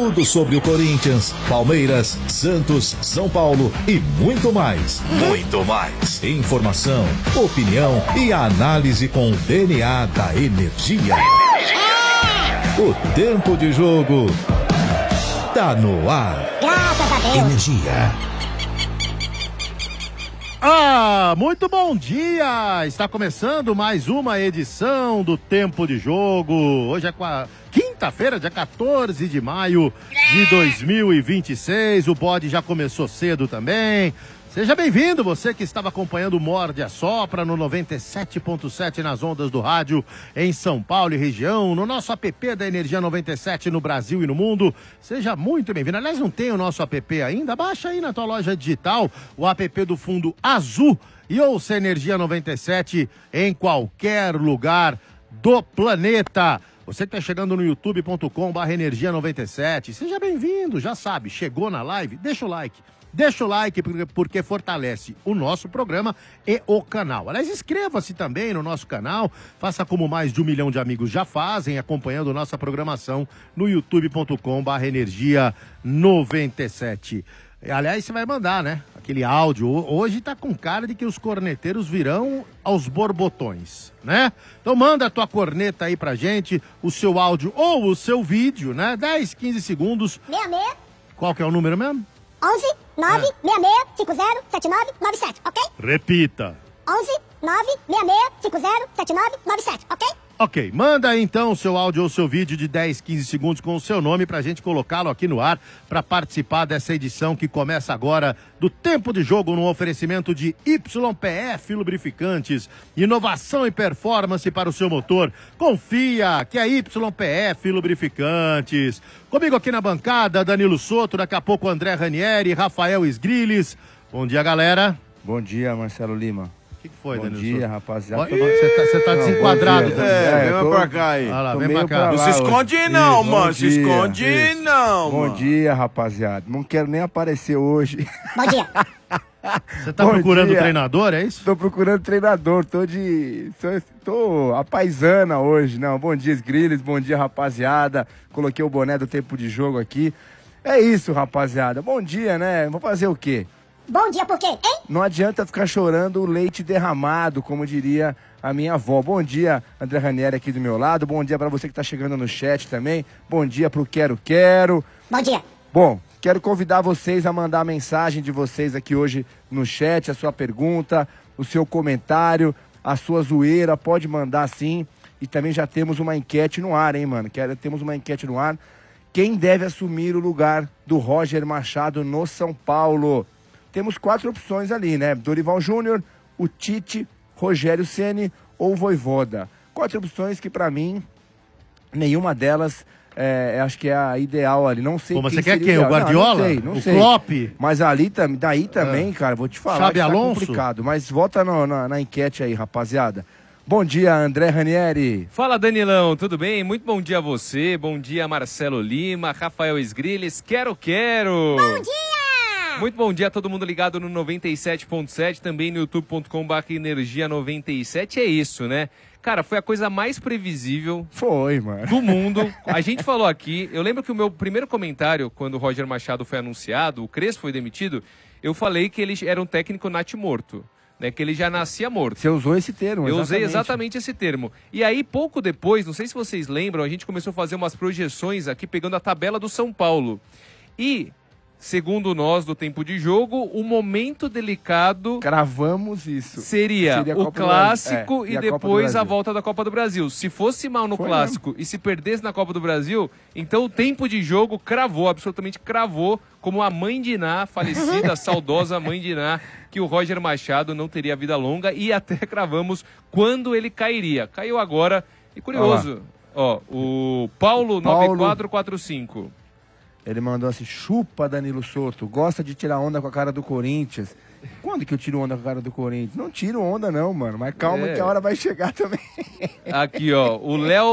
Tudo sobre o Corinthians, Palmeiras, Santos, São Paulo e muito mais. Muito mais. Informação, opinião e análise com o DNA da energia. O tempo de jogo tá no ar. Graças a Deus. Energia. Muito bom dia! Está começando mais uma edição do Tempo de Jogo. Hoje é quinta-feira, dia 14 de maio de 2026. O bode já começou cedo também. Seja bem-vindo, você que estava acompanhando o Morde a Sopra no 97.7 nas ondas do rádio em São Paulo e região, no nosso app da Energia 97 no Brasil e no mundo. Seja muito bem-vindo. Aliás, não tem o nosso app ainda? Baixa aí na tua loja digital o app do Fundo Azul e ouça Energia 97 em qualquer lugar do planeta. Você que está chegando no youtube.com/energia97, seja bem-vindo, já sabe, chegou na live, deixa o like. Deixa o like porque fortalece o nosso programa e o canal. Aliás, inscreva-se também no nosso canal, faça como mais de 1 milhão de amigos já fazem, acompanhando nossa programação no youtube.com/energia97. Aliás, você vai mandar, né? Aquele áudio. Hoje tá com cara de que os corneteiros virão aos borbotões, né? Então manda a tua corneta aí pra gente, o seu áudio ou o seu vídeo, né? 10, 15 segundos. 66. Qual que é o número mesmo? 11 9 66 50 79 97, ok? Repita. 11 9 66 50 79 97, ok? Ok, manda aí então o seu áudio ou o seu vídeo de 10, 15 segundos com o seu nome pra gente colocá-lo aqui no ar para participar dessa edição que começa agora do Tempo de Jogo no oferecimento de YPF Lubrificantes, inovação e performance para o seu motor. Confia que é YPF Lubrificantes. Comigo aqui na bancada, Danilo Soto, daqui a pouco André Ranieri, Rafael Esgriles. Bom dia, galera. Bom dia, Marcelo Lima. O que foi, Bom Danilo dia, Soto? rapaziada. Você tá desenquadrado. Vem pra cá aí. Olha lá, vem pra cá. Não se esconde não, mano. Se esconde não, Bom mano. dia, rapaziada. Não quero nem aparecer hoje. Bom dia. Você tá Bom procurando dia. treinador, é isso? Tô procurando treinador. Tô a paisana hoje. Não, bom dia, Sgrilles. Bom dia, rapaziada. Coloquei o boné do Tempo de Jogo aqui. É isso, rapaziada. Bom dia, né? Vou fazer o quê? Bom dia por quê, hein? Não adianta ficar chorando o leite derramado, como diria a minha avó. Bom dia, André Ranieri aqui do meu lado. Bom dia pra você que tá chegando no chat também. Bom dia pro Quero. Bom dia. Bom, quero convidar vocês a mandar a mensagem de vocês aqui hoje no chat, a sua pergunta, o seu comentário, a sua zoeira, pode mandar sim. E também já temos uma enquete no ar, hein, mano? Temos uma enquete no ar. Quem deve assumir o lugar do Roger Machado no São Paulo? Temos 4 opções ali, né? Dorival Júnior, o Tite, Rogério Ceni ou Vojvoda. 4 opções que, pra mim, nenhuma delas acho que é a ideal ali. Não sei. Pô, mas quem você quer seria quem? O ideal. Guardiola? Não sei. O Klopp? Mas daí também, cara, vou te falar Xabi que tá Alonso? complicado. Mas volta na enquete aí, rapaziada. Bom dia, André Ranieri. Fala, Danilão, tudo bem? Muito bom dia a você, bom dia Marcelo Lima, Rafael Esgriles, Quero. Bom dia! Muito bom dia a todo mundo ligado no 97.7, também no youtube.com/energia97, é isso, né? Cara, foi a coisa mais previsível Foi, mano. do mundo. A gente falou aqui, eu lembro que o meu primeiro comentário, quando o Roger Machado foi anunciado, o Crespo foi demitido, eu falei que ele era um técnico natimorto, né? Que ele já nascia morto. Você usou esse termo, Eu usei exatamente esse termo. E aí, pouco depois, não sei se vocês lembram, a gente começou a fazer umas projeções aqui, pegando a tabela do São Paulo. E, segundo nós, do Tempo de Jogo, o momento delicado Cravamos isso. seria Seria a o Copa do clássico Brasil. e A Copa do depois a Brasil. volta da Copa do Brasil. Se fosse mal no Foi clássico e se perdesse na Copa do Brasil, então o Tempo de Jogo cravou, absolutamente cravou, como a mãe de Iná, falecida, saudosa mãe de Iná, que o Roger Machado não teria vida longa, e até cravamos quando ele cairia. Caiu agora, e curioso, o Paulo 9445. Ele mandou assim, chupa Danilo Soto, gosta de tirar onda com a cara do Corinthians. Quando que eu tiro onda com a cara do Corinthians? Não tiro onda não, mano, mas calma que a hora vai chegar também. Aqui, ó, o Léo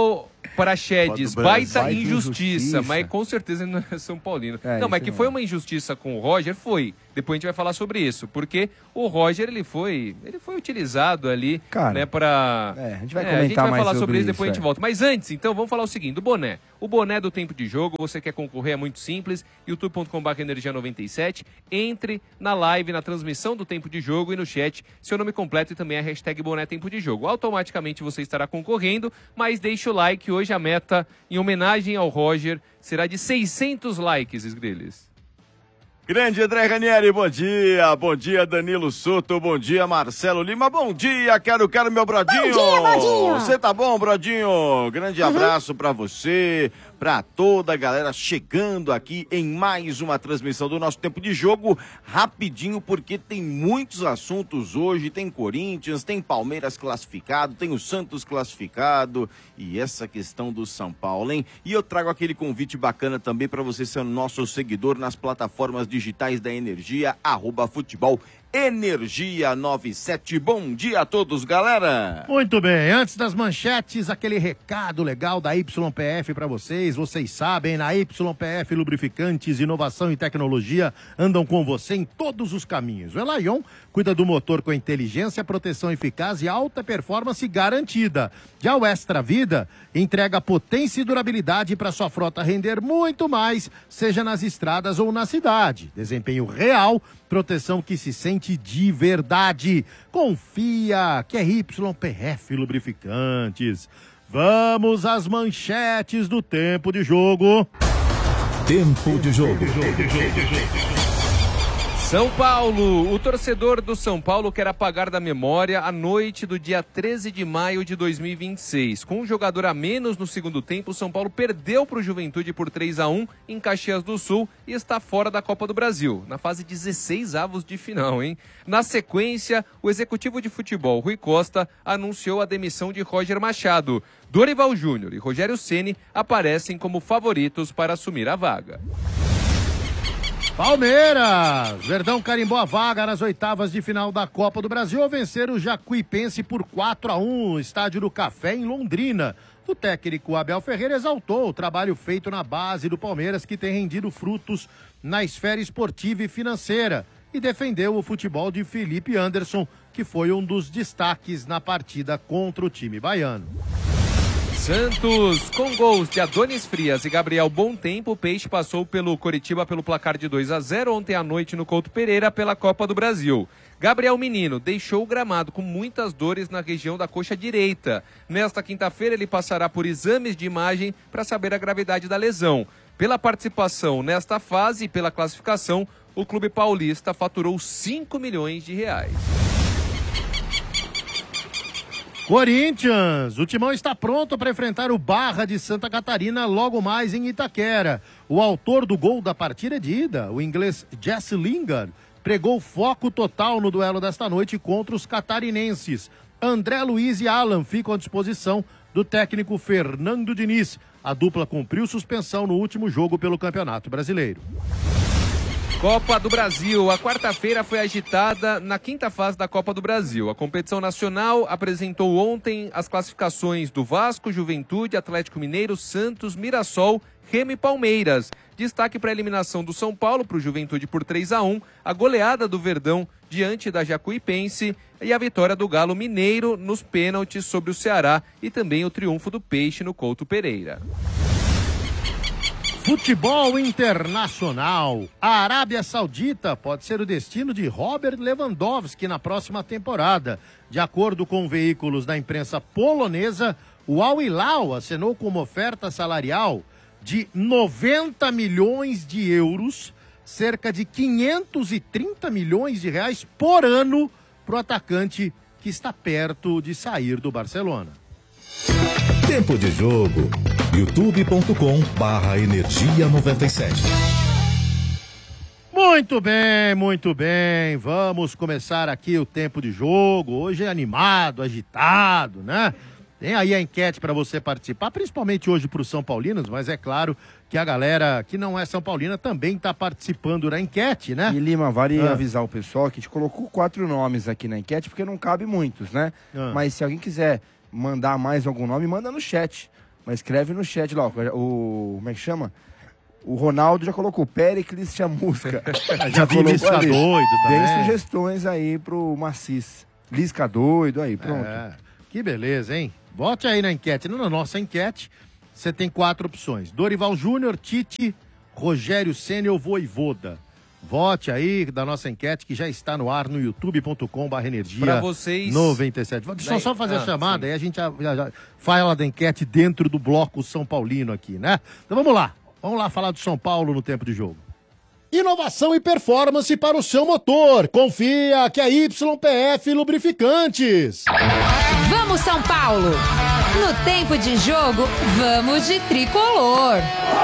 Praxedes, baita injustiça, mas injustiça. com certeza ele não é São Paulino. É, não, mas isso que não. foi uma injustiça com o Roger, foi. Depois a gente vai falar sobre isso, porque o Roger, ele foi utilizado ali, Cara, né, pra... a gente vai a gente comentar vai mais falar sobre isso, isso, depois a gente volta. Mas antes, então, vamos falar o seguinte, do boné. O boné do Tempo de Jogo, você quer concorrer, é muito simples, youtube.com/energia97, entre na live, na transmissão do Tempo de Jogo e no chat, seu nome completo e também a hashtag boné Tempo de Jogo. Automaticamente você estará concorrendo, mas deixa o like, hoje a meta, em homenagem ao Roger, será de 600 likes, Esgrilles. Grande André Ranieri, bom dia. Bom dia, Danilo Soto. Bom dia, Marcelo Lima. Bom dia, quero meu brodinho. Bom dia. Você tá bom, brodinho? Grande abraço pra você, pra toda a galera chegando aqui em mais uma transmissão do nosso Tempo de Jogo. Rapidinho, porque tem muitos assuntos hoje. Tem Corinthians, tem Palmeiras classificado, tem o Santos classificado e essa questão do São Paulo, hein? E eu trago aquele convite bacana também pra você ser nosso seguidor nas plataformas digitais da Energia, @futebol Energia 97. Bom dia a todos, galera! Muito bem, antes das manchetes, aquele recado legal da YPF para vocês. Vocês sabem, na YPF Lubrificantes, inovação e tecnologia andam com você em todos os caminhos. O Elayon cuida do motor com inteligência, proteção eficaz e alta performance garantida. Já o Extra Vida entrega potência e durabilidade para sua frota render muito mais, seja nas estradas ou na cidade. Desempenho real, proteção que se sente de verdade. Confia que é YPF Lubrificantes. Vamos às manchetes do Tempo de Jogo. Tempo de jogo. São Paulo, o torcedor do São Paulo quer apagar da memória a noite do dia 13 de maio de 2026. Com um jogador a menos no segundo tempo, o São Paulo perdeu para o Juventude por 3-1 em Caxias do Sul e está fora da Copa do Brasil, na fase 16avos de final, hein? Na sequência, o executivo de futebol, Rui Costa, anunciou a demissão de Roger Machado. Dorival Júnior e Rogério Ceni aparecem como favoritos para assumir a vaga. Palmeiras! Verdão carimbou a vaga nas oitavas de final da Copa do Brasil ao vencer o Jacuipense por 4-1 no Estádio do Café, em Londrina. O técnico Abel Ferreira exaltou o trabalho feito na base do Palmeiras, que tem rendido frutos na esfera esportiva e financeira, e defendeu o futebol de Felipe Anderson, que foi um dos destaques na partida contra o time baiano. Santos, com gols de Adonis Frias e Gabriel Bom Tempo, o Peixe passou pelo Coritiba pelo placar de 2-0 ontem à noite no Couto Pereira pela Copa do Brasil. Gabriel Menino deixou o gramado com muitas dores na região da coxa direita. Nesta quinta-feira ele passará por exames de imagem para saber a gravidade da lesão. Pela participação nesta fase e pela classificação, o clube paulista faturou 5 milhões de reais. Corinthians, o Timão está pronto para enfrentar o Barra de Santa Catarina logo mais em Itaquera. O autor do gol da partida de ida, o inglês Jesse Lingard, pregou foco total no duelo desta noite contra os catarinenses. André Luiz e Alan ficam à disposição do técnico Fernando Diniz. A dupla cumpriu suspensão no último jogo pelo Campeonato Brasileiro. Copa do Brasil. A quarta-feira foi agitada na quinta fase da Copa do Brasil. A competição nacional apresentou ontem as classificações do Vasco, Juventude, Atlético Mineiro, Santos, Mirassol, Remo e Palmeiras. Destaque para a eliminação do São Paulo para o Juventude por 3-1, a goleada do Verdão diante da Jacuipense e a vitória do Galo Mineiro nos pênaltis sobre o Ceará e também o triunfo do Peixe no Couto Pereira. Futebol internacional. A Arábia Saudita pode ser o destino de Robert Lewandowski na próxima temporada. De acordo com veículos da imprensa polonesa, o Al Hilal assinou com uma oferta salarial de 90 milhões de euros, cerca de 530 milhões de reais por ano para o atacante que está perto de sair do Barcelona. Tempo de jogo. youtube.com/energia97. Muito bem, muito bem. Vamos começar aqui o tempo de jogo. Hoje é animado, agitado, né? Tem aí a enquete para você participar, principalmente hoje para os São Paulinos, mas é claro que a galera que não é São Paulina também está participando da enquete, né? E Lima, vale avisar o pessoal que a gente colocou 4 nomes aqui na enquete, porque não cabe muitos, né? Mas se alguém quiser mandar mais algum nome, manda no chat. Mas escreve no chat lá, ó, como é que chama? O Ronaldo já colocou Péricles Chamusca. Já vi Lisca doido também. Tem sugestões aí pro Macis. Lisca doido aí, pronto. Que beleza, hein? Vote aí na enquete. Na nossa enquete, você tem 4 opções. Dorival Júnior, Tite, Rogério Ceni ou Vojvoda. Vote aí da nossa enquete que já está no ar no youtube.com/energia. Pra vocês... 97. Deixa eu só fazer a chamada, sim. aí a gente já fala da enquete dentro do bloco São Paulino aqui, né? Então vamos lá. Vamos lá falar do São Paulo no tempo de jogo. Inovação e performance para o seu motor. Confia que é YPF Lubrificantes. Vamos, São Paulo! No tempo de jogo, vamos de tricolor.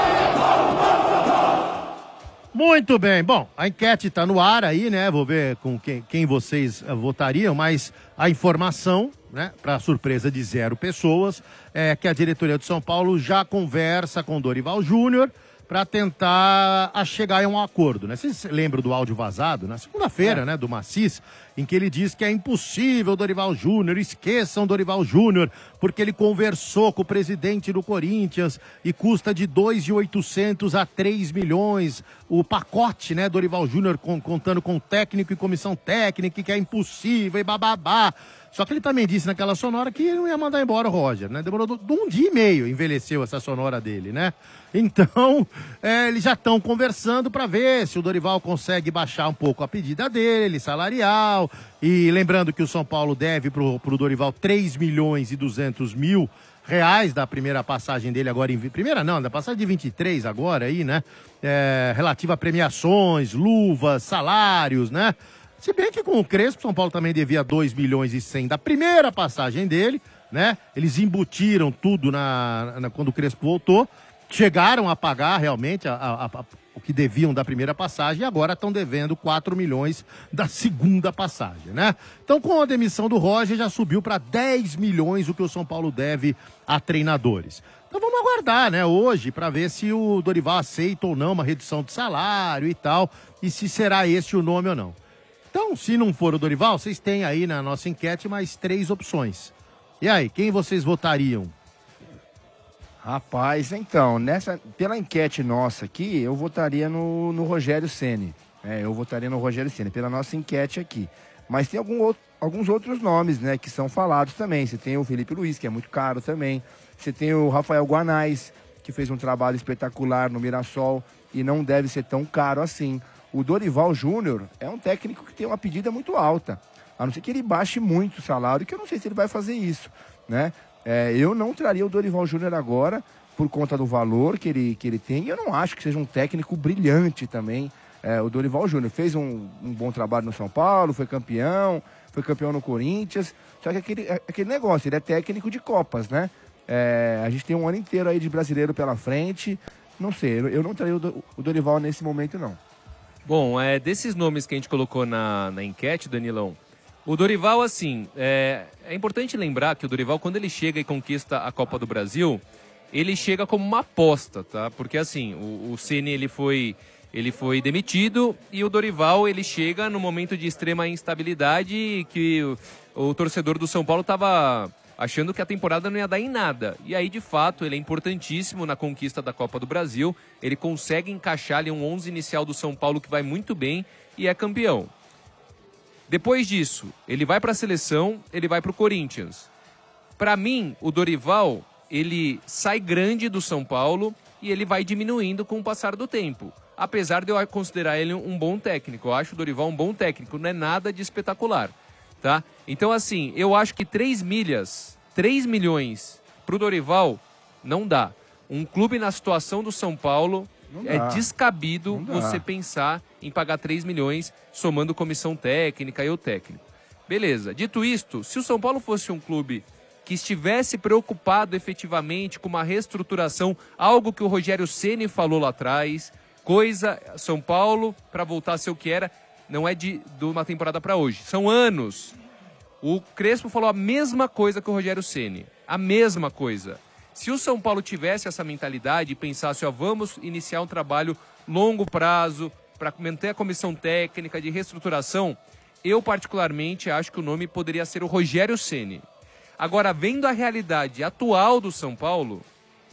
Muito bem. Bom, a enquete está no ar aí, né? Vou ver com quem vocês votariam, mas a informação, né, para surpresa de 0 pessoas, é que a diretoria de São Paulo já conversa com Dorival Júnior para tentar chegar em um acordo, né? Vocês lembram do áudio vazado, na segunda-feira, né, do Macis, em que ele diz que é impossível Dorival Júnior, esqueçam Dorival Júnior, porque ele conversou com o presidente do Corinthians e custa de 2.800 a 3 milhões o pacote, né, Dorival Júnior contando com técnico e comissão técnica, que é impossível e bababá. Só que ele também disse naquela sonora que não ia mandar embora o Roger, né? Demorou um dia e meio, envelheceu essa sonora dele, né? Então, eles já estão conversando para ver se o Dorival consegue baixar um pouco a pedida dele, salarial. E lembrando que o São Paulo deve pro Dorival 3 milhões e 200 mil reais da primeira passagem dele agora da passagem de 23 agora aí, né? Relativa a premiações, luvas, salários, né? Se bem que com o Crespo, São Paulo também devia 2 milhões e 100 da primeira passagem dele, né? Eles embutiram tudo quando o Crespo voltou, chegaram a pagar realmente o que deviam da primeira passagem e agora estão devendo 4 milhões da segunda passagem, né? Então, com a demissão do Roger, já subiu para 10 milhões o que o São Paulo deve a treinadores. Então vamos aguardar, né, hoje, para ver se o Dorival aceita ou não uma redução de salário e tal, e se será esse o nome ou não. Então, se não for o Dorival, vocês têm aí na nossa enquete mais 3 opções. E aí, quem vocês votariam? Rapaz, então, pela enquete nossa aqui, eu votaria no Rogério Ceni. Eu votaria no Rogério Ceni, pela nossa enquete aqui. Mas tem alguns outros nomes, né, que são falados também. Você tem o Felipe Luiz, que é muito caro também. Você tem o Rafael Guanais, que fez um trabalho espetacular no Mirassol e não deve ser tão caro assim. O Dorival Júnior é um técnico que tem uma pedida muito alta. A não ser que ele baixe muito o salário, que eu não sei se ele vai fazer isso, né? Eu não traria o Dorival Júnior agora, por conta do valor que ele tem. E eu não acho que seja um técnico brilhante também. O Dorival Júnior fez um bom trabalho no São Paulo, foi campeão no Corinthians. Só que aquele negócio, ele é técnico de Copas, né? A gente tem um ano inteiro aí de brasileiro pela frente. Não sei, eu não traria o Dorival nesse momento, não. Bom, desses nomes que a gente colocou na enquete, Danilão, o Dorival, assim, é importante lembrar que o Dorival, quando ele chega e conquista a Copa do Brasil, ele chega como uma aposta, tá? Porque, assim, o Ceni, ele foi demitido e o Dorival, ele chega no momento de extrema instabilidade que o torcedor do São Paulo estava achando que a temporada não ia dar em nada. E aí, de fato, ele é importantíssimo na conquista da Copa do Brasil. Ele consegue encaixar ali um 11 inicial do São Paulo que vai muito bem e é campeão. Depois disso, ele vai para a seleção, ele vai para o Corinthians. Para mim, o Dorival, ele sai grande do São Paulo e ele vai diminuindo com o passar do tempo. Apesar de eu considerar ele um bom técnico. Eu acho o Dorival um bom técnico, não é nada de espetacular. Tá? Então, assim, eu acho que 3 milhões pro Dorival não dá. Um clube na situação do São Paulo descabido você pensar em pagar 3 milhões somando comissão técnica e o técnico. Beleza. Dito isto, se o São Paulo fosse um clube que estivesse preocupado efetivamente com uma reestruturação, algo que o Rogério Ceni falou lá atrás, São Paulo, para voltar a ser o que era, não é de uma temporada para hoje. São anos. O Crespo falou a mesma coisa que o Rogério Ceni. A mesma coisa. Se o São Paulo tivesse essa mentalidade e pensasse, vamos iniciar um trabalho longo prazo para manter a comissão técnica de reestruturação, eu particularmente acho que o nome poderia ser o Rogério Ceni. Agora, vendo a realidade atual do São Paulo,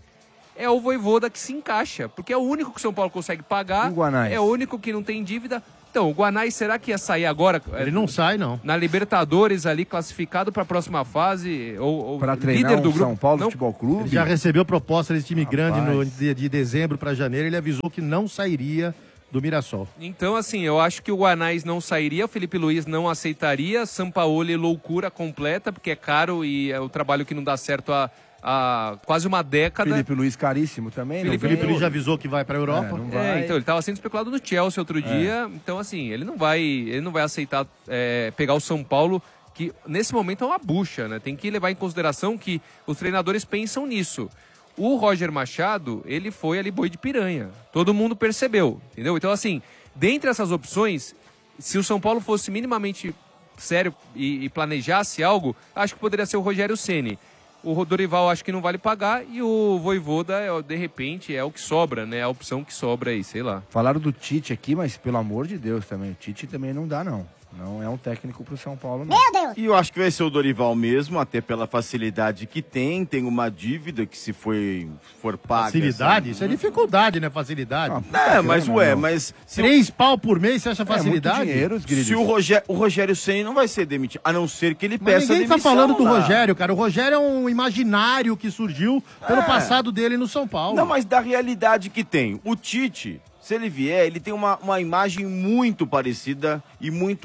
é o Vojvoda que se encaixa, porque é o único que o São Paulo consegue pagar, E o Guanais? é o único que não tem dívida. Então, o Guanais, será que ia sair agora? Ele não sai, não. Na Libertadores ali, classificado para a próxima fase, ou Pra treinar líder do o grupo. São Paulo não, Futebol Clube. Ele já recebeu proposta desse time grande Rapaz. de dezembro para janeiro. Ele avisou que não sairia do Mirassol. Então, assim, eu acho que o Guanais não sairia, o Felipe Luiz não aceitaria, Sampaoli loucura completa, porque é caro e é o trabalho que não dá certo há quase uma década. Felipe Luiz caríssimo também. Felipe O Felipe Luiz já avisou que vai para a Europa. não vai. Então, ele estava sendo especulado no Chelsea outro dia. Então, assim, ele não vai aceitar pegar o São Paulo, que nesse momento é uma bucha, né? Tem que levar em consideração que os treinadores pensam nisso. O Roger Machado, ele foi ali boi de piranha. Todo mundo percebeu, entendeu? Então, assim, dentre essas opções, se o São Paulo fosse minimamente sério e planejasse algo, acho que poderia ser o Rogério Ceni. O Dorival acho que não vale pagar e o Vojvoda, de repente, é o que sobra, né? A opção que sobra aí, sei lá. Falaram do Tite aqui, mas pelo amor de Deus também. O Tite também não dá, não. Não é um técnico pro São Paulo, não. Meu Deus. E eu acho que vai ser o Dorival mesmo, até pela facilidade que tem uma dívida que se for paga... Facilidade? assim, Isso é dificuldade, né? Facilidade. Mas... Se 3 pau por mês, você acha Muito facilidade? dinheiro, os Se o Rogério Ceni não vai ser demitido, a não ser que ele Mas peça ninguém tá demissão falando do lá. Rogério, cara. O Rogério é um imaginário que surgiu pelo passado dele no São Paulo. Não, mas da realidade que tem. O Tite, se ele vier, ele tem uma imagem muito parecida e muito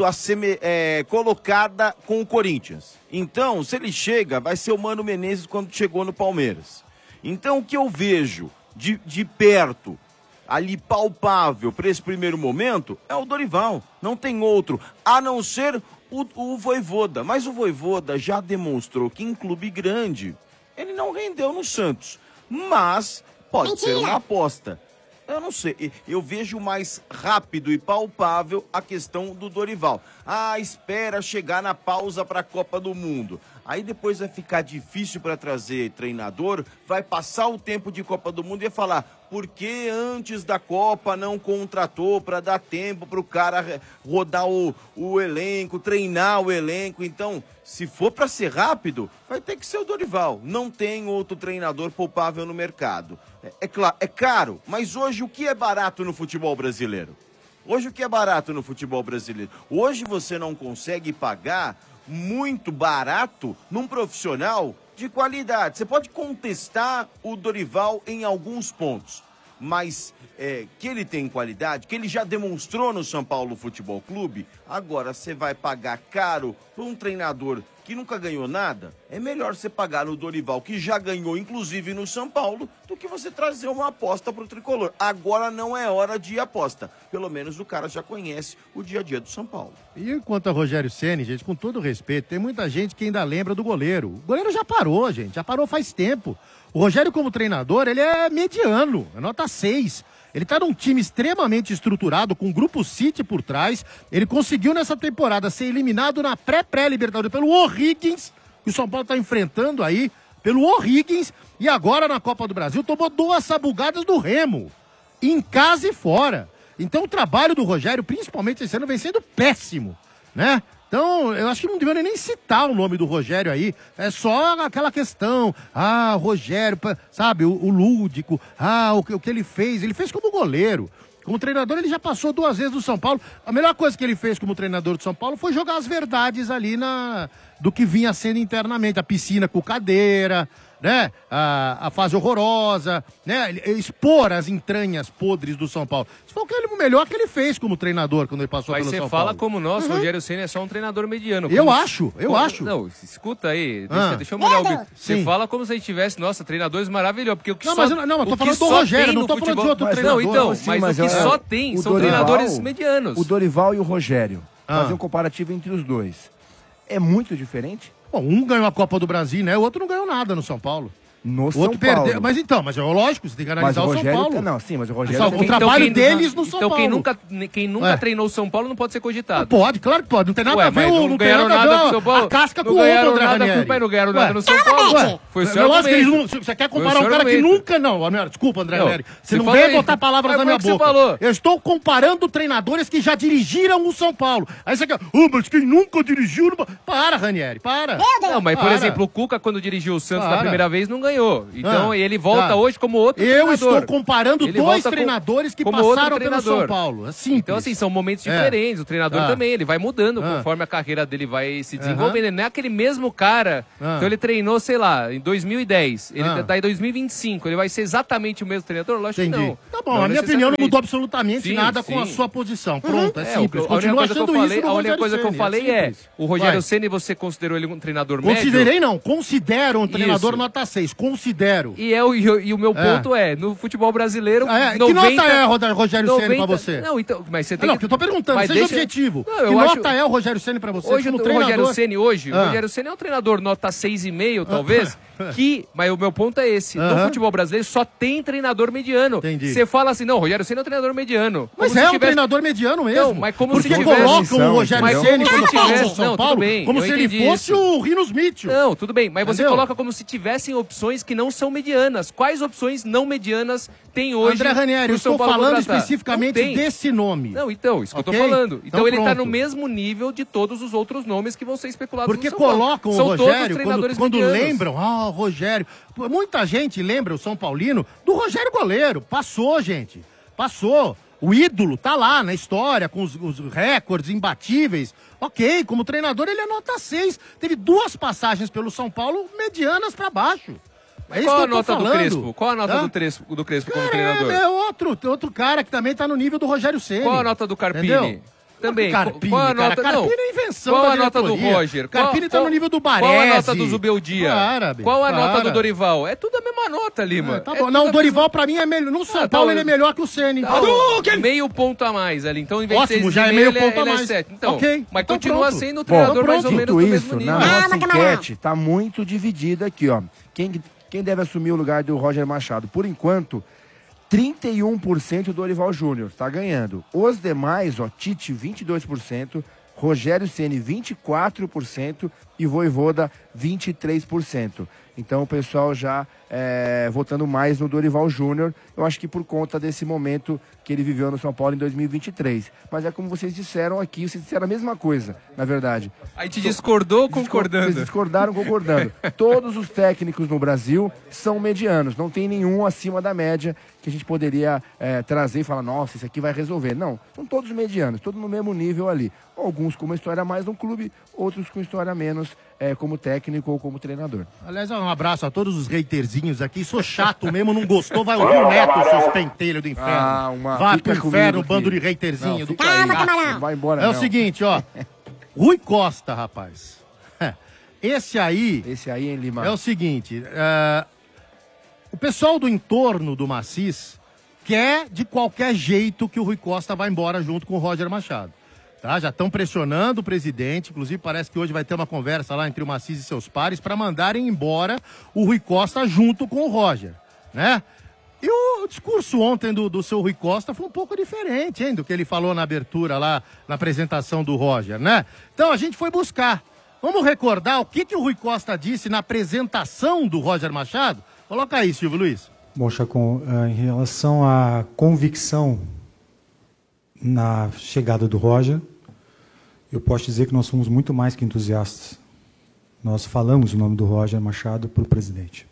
colocada com o Corinthians. Então, se ele chega, vai ser o Mano Menezes quando chegou no Palmeiras. Então, o que eu vejo de perto, ali palpável para esse primeiro momento, é o Dorival. Não tem outro, a não ser o Vojvoda. Mas o Vojvoda já demonstrou que em clube grande ele não rendeu no Santos. Mas pode ser uma aposta. Eu não sei, eu vejo mais rápido e palpável a questão do Dorival. Espera chegar na pausa para a Copa do Mundo. Aí depois vai ficar difícil para trazer treinador, vai passar o tempo de Copa do Mundo e vai falar, por que antes da Copa não contratou para dar tempo para o cara rodar o elenco, treinar o elenco? Então, se for para ser rápido, vai ter que ser o Dorival. Não tem outro treinador poupável no mercado. É claro, é caro, mas hoje o que é barato no futebol brasileiro? Hoje o que é barato no futebol brasileiro? Hoje você não consegue pagar muito barato num profissional de qualidade. Você pode contestar o Dorival em alguns pontos, mas que ele tem qualidade, que ele já demonstrou no São Paulo Futebol Clube, agora você vai pagar caro para um treinador que nunca ganhou nada? É melhor você pagar no Dorival, que já ganhou, inclusive no São Paulo, do que você trazer uma aposta para o Tricolor. Agora não é hora de aposta. Pelo menos o cara já conhece o dia a dia do São Paulo. E quanto a Rogério Ceni, gente, com todo respeito, tem muita gente que ainda lembra do goleiro. O goleiro já parou, gente, já parou faz tempo. O Rogério, como treinador, ele é mediano, é nota 6. Ele tá num time extremamente estruturado, com o Grupo City por trás. Ele conseguiu nessa temporada ser eliminado na pré-Libertadores pelo O'Higgins, que o São Paulo tá enfrentando aí, pelo O'Higgins. E agora na Copa do Brasil tomou 2 sabugadas do Remo, em casa e fora. Então o trabalho do Rogério, principalmente esse ano, vem sendo péssimo, né? Então, eu acho que não deveria nem citar o nome do Rogério aí. É só aquela questão. Rogério, sabe, o lúdico. O que ele fez. Ele fez como goleiro. Como treinador, ele já passou 2 vezes no São Paulo. A melhor coisa que ele fez como treinador do São Paulo foi jogar as verdades ali do que vinha sendo internamente. A piscina com cadeira, né? A fase horrorosa, né? Expor as entranhas podres do São Paulo. Isso foi o melhor que ele fez como treinador quando ele passou pelo São Paulo. Mas você fala como nós, Rogério Ceni é só um treinador mediano. Eu acho. Não, escuta aí, deixa eu molhar o bico. Você fala como se a gente tivesse, nossa, treinadores maravilhosos, porque o que eu tô falando do Rogério, não tô falando de outro treinador. Não, então, mas o que só tem são treinadores medianos. O Dorival e o Rogério, fazer um comparativo entre os dois. É muito diferente? Bom, um ganhou a Copa do Brasil, né? O outro não ganhou nada no São Paulo. No o São outro Paulo. Perdeu. Mas então, é lógico, você tem que analisar o São Paulo. Não, sim, mas o Rogério... O trabalho deles no São Paulo. Então quem nunca treinou o São Paulo não pode ser cogitado. Não pode, claro que pode. Não tem nada a ver não ganharam nada com o São Paulo. A casca com o outro, André Ranieri. Não ganharam nada no São Paulo. Foi o senhor argumento. Você quer comparar um cara que nunca... Não, desculpa, André Ranieri. Você não vem botar palavras na minha boca. Eu estou comparando treinadores que já dirigiram o São Paulo. Aí você quer... mas quem nunca dirigiu... Para, Ranieri, para. Não, mas por exemplo, o Cuca, quando dirigiu o Santos da primeira vez, não ganhou. ganhou. Então ele volta hoje como outro treinador. Eu estou comparando Ele dois volta treinadores que como outro passaram pelo treinador. São Paulo. É simples. Então, assim, são momentos diferentes. O treinador também, ele vai mudando conforme a carreira dele vai se desenvolvendo. Não é aquele mesmo cara. Então ele treinou, sei lá, em 2010. Ele tá em 2025. Ele vai ser exatamente o mesmo treinador? Lógico que não. Tá bom, a minha opinião não mudou absolutamente nada com a sua posição. Pronto, é simples. A única coisa que eu falei, a única coisa que eu falei é, o Rogério Ceni, você considerou ele um treinador médio? Considerei não, considero um treinador nota 6, considero. E o meu ponto é, no futebol brasileiro, 90, que nota é o Rogério Ceni pra você? Não, então, mas você tem Não, que eu tô perguntando, seja objetivo. Não, que nota é o Rogério Ceni pra você hoje, como o treinador? Rogério Ceni hoje, o Rogério Ceni é um treinador nota 6,5, talvez, mas o meu ponto é esse, no futebol brasileiro só tem treinador mediano. Entendi. Você fala assim, não, o Rogério Ceni é um treinador mediano. Mas um treinador mediano mesmo. Não, mas como porque se tivesse... colocam o Rogério Ceni como tivesse... São Paulo, como se ele fosse o Rinos Mitchell. Não, tudo bem, mas você coloca como se tivessem opções que não são medianas. Quais opções não medianas tem hoje? André Ranieri, eu estou falando especificamente desse nome. Não, então, isso que eu tô falando. Então ele tá no mesmo nível de todos os outros nomes que vão ser especulados porque no São Paulo. Colocam o Rogério, quando lembram, o Rogério. Muita gente lembra o São Paulino do Rogério Goleiro. Passou, gente. Passou. O ídolo tá lá na história, com os recordes imbatíveis. Ok, como treinador ele é nota 6. Teve 2 passagens pelo São Paulo medianas pra baixo. É isso qual que a nota do Crespo? Qual a nota do Crespo como treinador? É outro cara que também tá no nível do Rogério Ceni. Qual a nota do Carpini? Entendeu? Também. Carpini, qual a nota, Carpini é invenção qual da a nota do diretoria. Roger? Carpini tá no nível do Baresi. Qual a nota do Zubeldia? Qual a nota do Dorival? É tudo a mesma nota, Lima. Tá bom. Não, o Dorival pra mim é melhor. No São Paulo ele é melhor que o Ceni. Meio ponto a mais ali. Então, em vez de ser já é meio ponto a mais. É 7. Então, mas então continua sendo o treinador mais ou menos do mesmo nível. Na nossa enquete tá muito dividida aqui, ó. Quem deve assumir o lugar do Roger Machado? Por enquanto, 31% do Dorival Júnior, tá ganhando. Os demais, ó, Tite 22%, Rogério Ceni 24% e Vojvoda 23%. Então o pessoal já votando mais no Dorival Júnior, eu acho que por conta desse momento que ele viveu no São Paulo em 2023. Mas é como vocês disseram aqui, vocês disseram a mesma coisa, na verdade. A gente discordou concordando. Vocês discordaram concordando. Todos os técnicos no Brasil são medianos, não tem nenhum acima da média que a gente poderia trazer e falar, nossa, isso aqui vai resolver. Não, são todos medianos, todos no mesmo nível ali. Alguns com uma história a mais no clube, outros com história a menos como técnico ou como treinador. Aliás, um abraço a todos os haterzinhos aqui. Sou chato mesmo, não gostou, vai ouvir o Neto, seus pentelhos do inferno. Vai pro inferno, bando de haterzinho do país. Não vai embora, o seguinte, ó. Rui Costa, rapaz. Esse aí, hein, Lima? É o seguinte, o pessoal do entorno do Macis quer de qualquer jeito que o Rui Costa vá embora junto com o Roger Machado. Tá? Já estão pressionando o presidente, inclusive parece que hoje vai ter uma conversa lá entre o Macis e seus pares para mandarem embora o Rui Costa junto com o Roger, né? E o discurso ontem do seu Rui Costa foi um pouco diferente, hein, do que ele falou na abertura lá, na apresentação do Roger, né? Então a gente foi buscar. Vamos recordar o que o Rui Costa disse na apresentação do Roger Machado? Coloca aí, Silvio Luiz. Bom, Chacon, em relação à convicção na chegada do Roger, eu posso dizer que nós somos muito mais que entusiastas. Nós falamos o nome do Roger Machado para o presidente.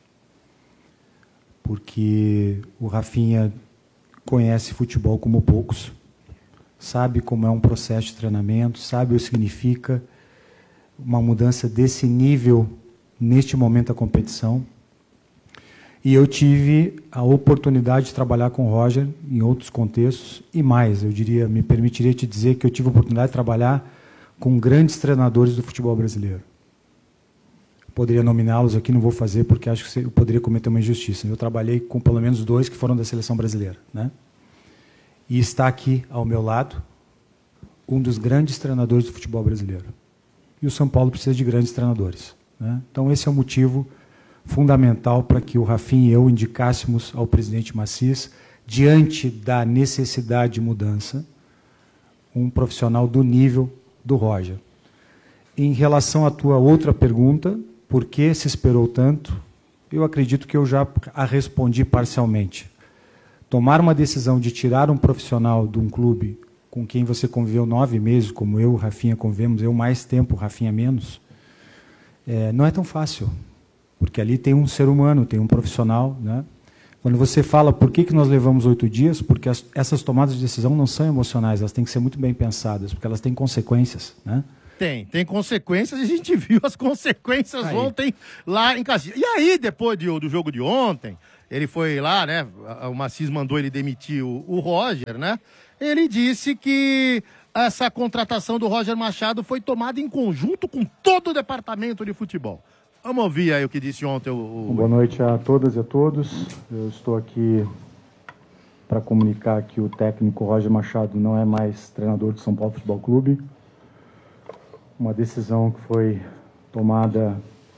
Porque o Rafinha conhece futebol como poucos, sabe como é um processo de treinamento, sabe o que significa uma mudança desse nível neste momento da competição. E eu tive a oportunidade de trabalhar com o Roger em outros contextos e mais, eu diria, me permitiria te dizer que eu tive a oportunidade de trabalhar com grandes treinadores do futebol brasileiro. Poderia nominá-los aqui, não vou fazer porque acho que eu poderia cometer uma injustiça. Eu trabalhei com pelo menos 2 que foram da seleção brasileira, né? E está aqui ao meu lado um dos grandes treinadores do futebol brasileiro. E o São Paulo precisa de grandes treinadores, né? Então esse é o motivo fundamental para que o Rafinha e eu indicássemos ao presidente Macis, diante da necessidade de mudança, um profissional do nível do Roger. Em relação à tua outra pergunta, por que se esperou tanto? Eu acredito que eu já a respondi parcialmente. Tomar uma decisão de tirar um profissional de um clube com quem você conviveu 9 meses, como eu, Rafinha, convivemos, eu mais tempo, Rafinha menos, não é tão fácil. porque ali tem um ser humano, tem um profissional, né? Quando você fala por que nós levamos 8 dias, porque essas tomadas de decisão não são emocionais, elas têm que ser muito bem pensadas, porque elas têm consequências, né? Tem consequências, e a gente viu as consequências ontem lá em Caxias. E aí, depois do jogo de ontem, ele foi lá, né? O Maciz mandou ele demitir o Roger, né? Ele disse que essa contratação do Roger Machado foi tomada em conjunto com todo o departamento de futebol. Vamos ouvir aí o que disse ontem o... Boa noite a todas e a todos. Eu estou aqui para comunicar que o técnico Roger Machado não é mais treinador do São Paulo Futebol Clube. Uma decisão que foi tomada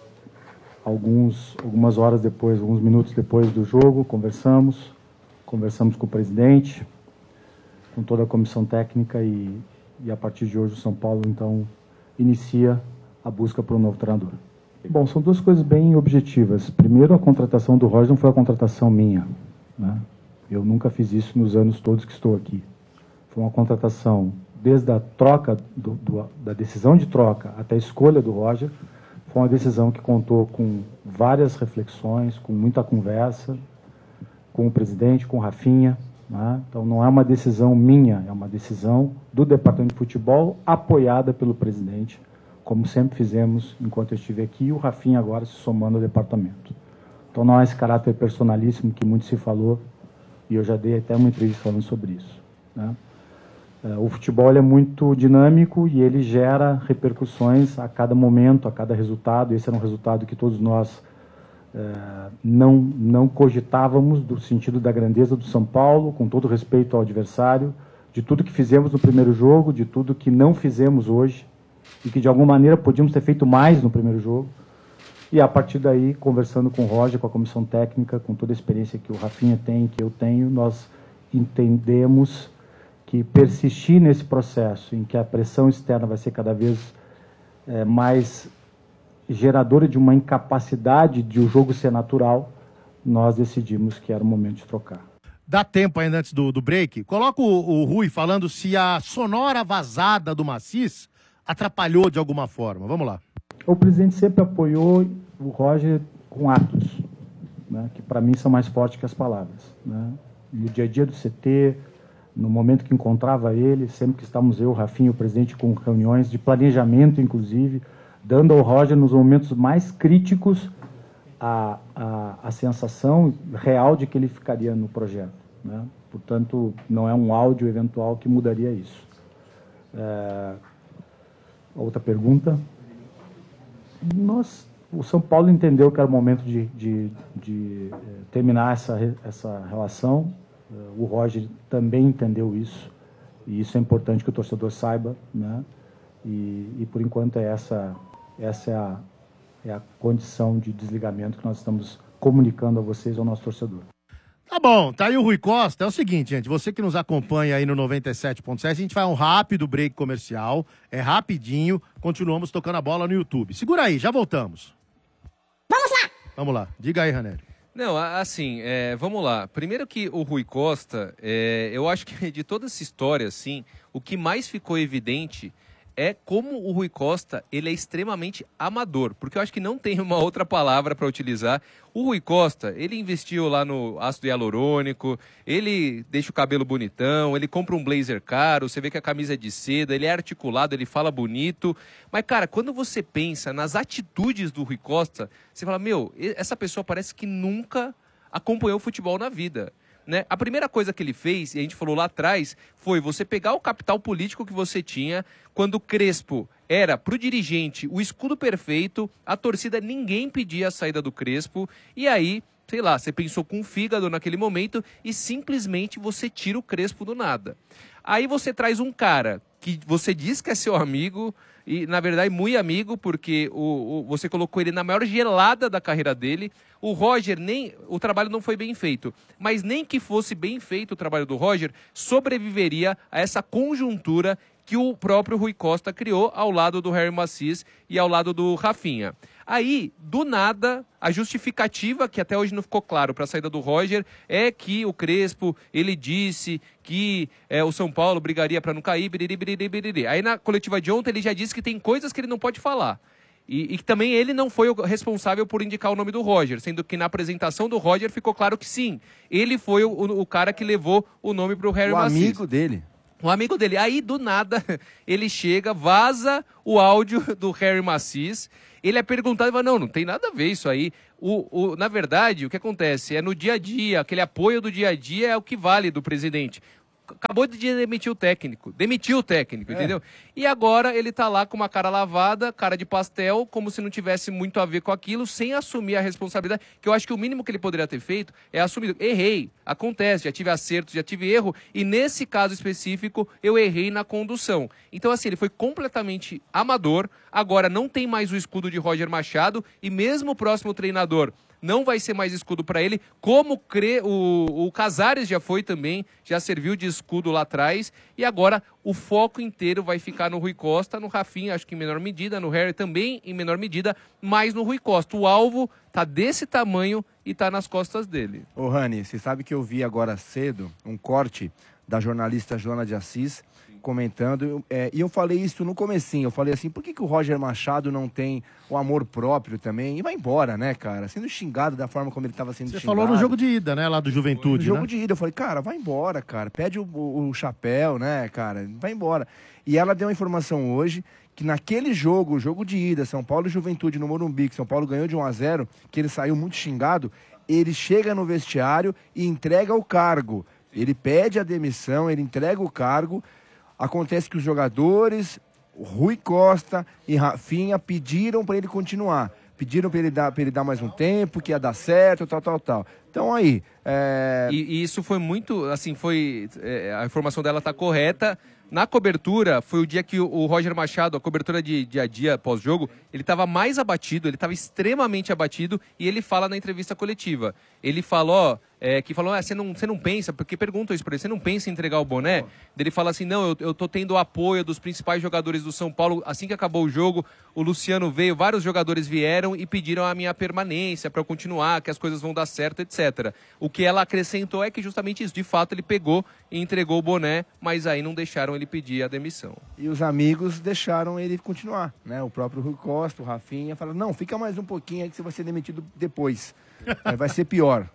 algumas horas depois, alguns minutos depois do jogo. Conversamos com o presidente, com toda a comissão técnica e a partir de hoje o São Paulo, então, inicia a busca por um novo treinador. Bom, são duas coisas bem objetivas. Primeiro, a contratação do Roger não foi a contratação minha, né? Eu nunca fiz isso nos anos todos que estou aqui. Foi uma contratação, desde a troca, da decisão de troca até a escolha do Roger, foi uma decisão que contou com várias reflexões, com muita conversa, com o presidente, com o Rafinha, né? Então não é uma decisão minha, é uma decisão do Departamento de Futebol apoiada pelo presidente, como sempre fizemos enquanto eu estive aqui, e o Rafinha agora se somando ao departamento. Então não há esse caráter personalíssimo que muito se falou, e eu já dei até uma entrevista falando sobre isso, né? O futebol é muito dinâmico e ele gera repercussões a cada momento, a cada resultado. Esse era um resultado que todos nós não cogitávamos, do sentido da grandeza do São Paulo, com todo respeito ao adversário, de tudo que fizemos no primeiro jogo, de tudo que não fizemos hoje, e que de alguma maneira podíamos ter feito mais no primeiro jogo. E a partir daí, conversando com o Roger, com a comissão técnica, com toda a experiência que o Rafinha tem, que eu tenho, nós entendemos que persistir nesse processo em que a pressão externa vai ser cada vez mais geradora de uma incapacidade de o jogo ser natural, nós decidimos que era o momento de trocar. Dá tempo ainda antes do break? Coloca o Rui falando se a sonora vazada do Maciz atrapalhou de alguma forma. Vamos lá. O presidente sempre apoiou o Roger com atos, né, que para mim são mais fortes que as palavras, né? No dia a dia do CT, no momento que encontrava ele, sempre que estávamos eu, o Rafinha e o presidente com reuniões de planejamento, inclusive, dando ao Roger, nos momentos mais críticos, a sensação real de que ele ficaria no projeto, né? Portanto, não é um áudio eventual que mudaria isso. Outra pergunta. O São Paulo entendeu que era o momento de terminar essa relação. O Roger também entendeu isso, e isso é importante que o torcedor saiba, né? E por enquanto essa é a condição de desligamento que nós estamos comunicando a vocês, ao nosso torcedor. Tá bom, tá aí o Rui Costa. É o seguinte, gente, você que nos acompanha aí no 97.7, a gente vai um rápido break comercial, é rapidinho, continuamos tocando a bola no YouTube. Segura aí, já voltamos. Vamos lá! Vamos lá, diga aí, Ranélio. Não, assim, vamos lá. Primeiro que o Rui Costa, eu acho que de toda essa história, assim, o que mais ficou evidente é como o Rui Costa, ele é extremamente amador, porque eu acho que não tem uma outra palavra para utilizar. O Rui Costa, ele investiu lá no ácido hialurônico, ele deixa o cabelo bonitão, ele compra um blazer caro, você vê que a camisa é de seda, ele é articulado, ele fala bonito. Mas, cara, quando você pensa nas atitudes do Rui Costa, você fala, meu, essa pessoa parece que nunca acompanhou o futebol na vida, né? A primeira coisa que ele fez, e a gente falou lá atrás, foi você pegar o capital político que você tinha, quando o Crespo era pro dirigente o escudo perfeito, a torcida, ninguém pedia a saída do Crespo, e aí, sei lá, você pensou com o fígado naquele momento e simplesmente você tira o Crespo do nada. Aí você traz um cara que você diz que é seu amigo, e na verdade muito amigo, porque você colocou ele na maior gelada da carreira dele. O Roger, o trabalho não foi bem feito, mas nem que fosse bem feito o trabalho do Roger, sobreviveria a essa conjuntura que o próprio Rui Costa criou ao lado do Harry Maciz e ao lado do Rafinha. Aí, do nada, a justificativa, que até hoje não ficou claro para a saída do Roger, é que o Crespo, ele disse que o São Paulo brigaria para não cair, biriri, biriri, biriri. Aí na coletiva de ontem ele já disse que tem coisas que ele não pode falar. E que também ele não foi o responsável por indicar o nome do Roger, sendo que na apresentação do Roger ficou claro que sim, ele foi o cara que levou o nome pro Harry Macias. O amigo dele. Um amigo dele. Aí, do nada, ele chega, vaza o áudio do Harry Macias. Ele é perguntado e fala, não tem nada a ver isso aí. Na verdade, o que acontece é no dia a dia, aquele apoio do dia a dia é o que vale do presidente. Acabou de demitir o técnico. Demitiu o técnico, entendeu? E agora ele tá lá com uma cara lavada, cara de pastel, como se não tivesse muito a ver com aquilo, sem assumir a responsabilidade, que eu acho que o mínimo que ele poderia ter feito é assumir. Errei, acontece, já tive acertos, já tive erro, e nesse caso específico, eu errei na condução. Então, assim, ele foi completamente amador, agora não tem mais o escudo de Roger Machado, e mesmo o próximo treinador não vai ser mais escudo para ele, como o Casares já foi também, já serviu de escudo lá atrás, e agora o foco inteiro vai ficar no Rui Costa, no Rafinha, acho que em menor medida, no Harry também em menor medida, mas no Rui Costa. O alvo tá desse tamanho e tá nas costas dele. Ô Rani, você sabe que eu vi agora cedo um corte da jornalista Joana de Assis, comentando, e eu falei isso no comecinho, eu falei assim, por que o Roger Machado não tem o amor próprio também? E vai embora, né, cara? Sendo xingado da forma como ele estava sendo xingado. Você falou no jogo de ida, né, lá do Juventude, no jogo de ida, eu falei, cara, vai embora, cara, pede o chapéu, né, cara, vai embora. E ela deu uma informação hoje, que naquele jogo, o jogo de ida, São Paulo e Juventude no Morumbi, que São Paulo ganhou de 1-0, que ele saiu muito xingado, ele chega no vestiário e entrega o cargo. Ele pede a demissão, ele entrega o cargo. Acontece que os jogadores, Rui Costa e Rafinha, pediram para ele continuar. Pediram para ele dar mais um tempo, que ia dar certo, tal. Então aí... E isso foi muito, assim, a informação dela está correta. Na cobertura, foi o dia que o Roger Machado, a cobertura de dia a dia pós-jogo, ele estava mais abatido, ele estava extremamente abatido, e ele fala na entrevista coletiva. Ele falou, você não pensa, porque perguntam isso para ele, você não pensa em entregar o boné? Ele fala assim, não, eu tô tendo o apoio dos principais jogadores do São Paulo. Assim que acabou o jogo, o Luciano veio, vários jogadores vieram e pediram a minha permanência para eu continuar, que as coisas vão dar certo, etc. O que ela acrescentou é que justamente isso, de fato ele pegou e entregou o boné, mas aí não deixaram ele pedir a demissão. E os amigos deixaram ele continuar, né? O próprio Rui Costa, o Rafinha, falaram, não, fica mais um pouquinho aí que você vai ser demitido depois. Vai ser pior.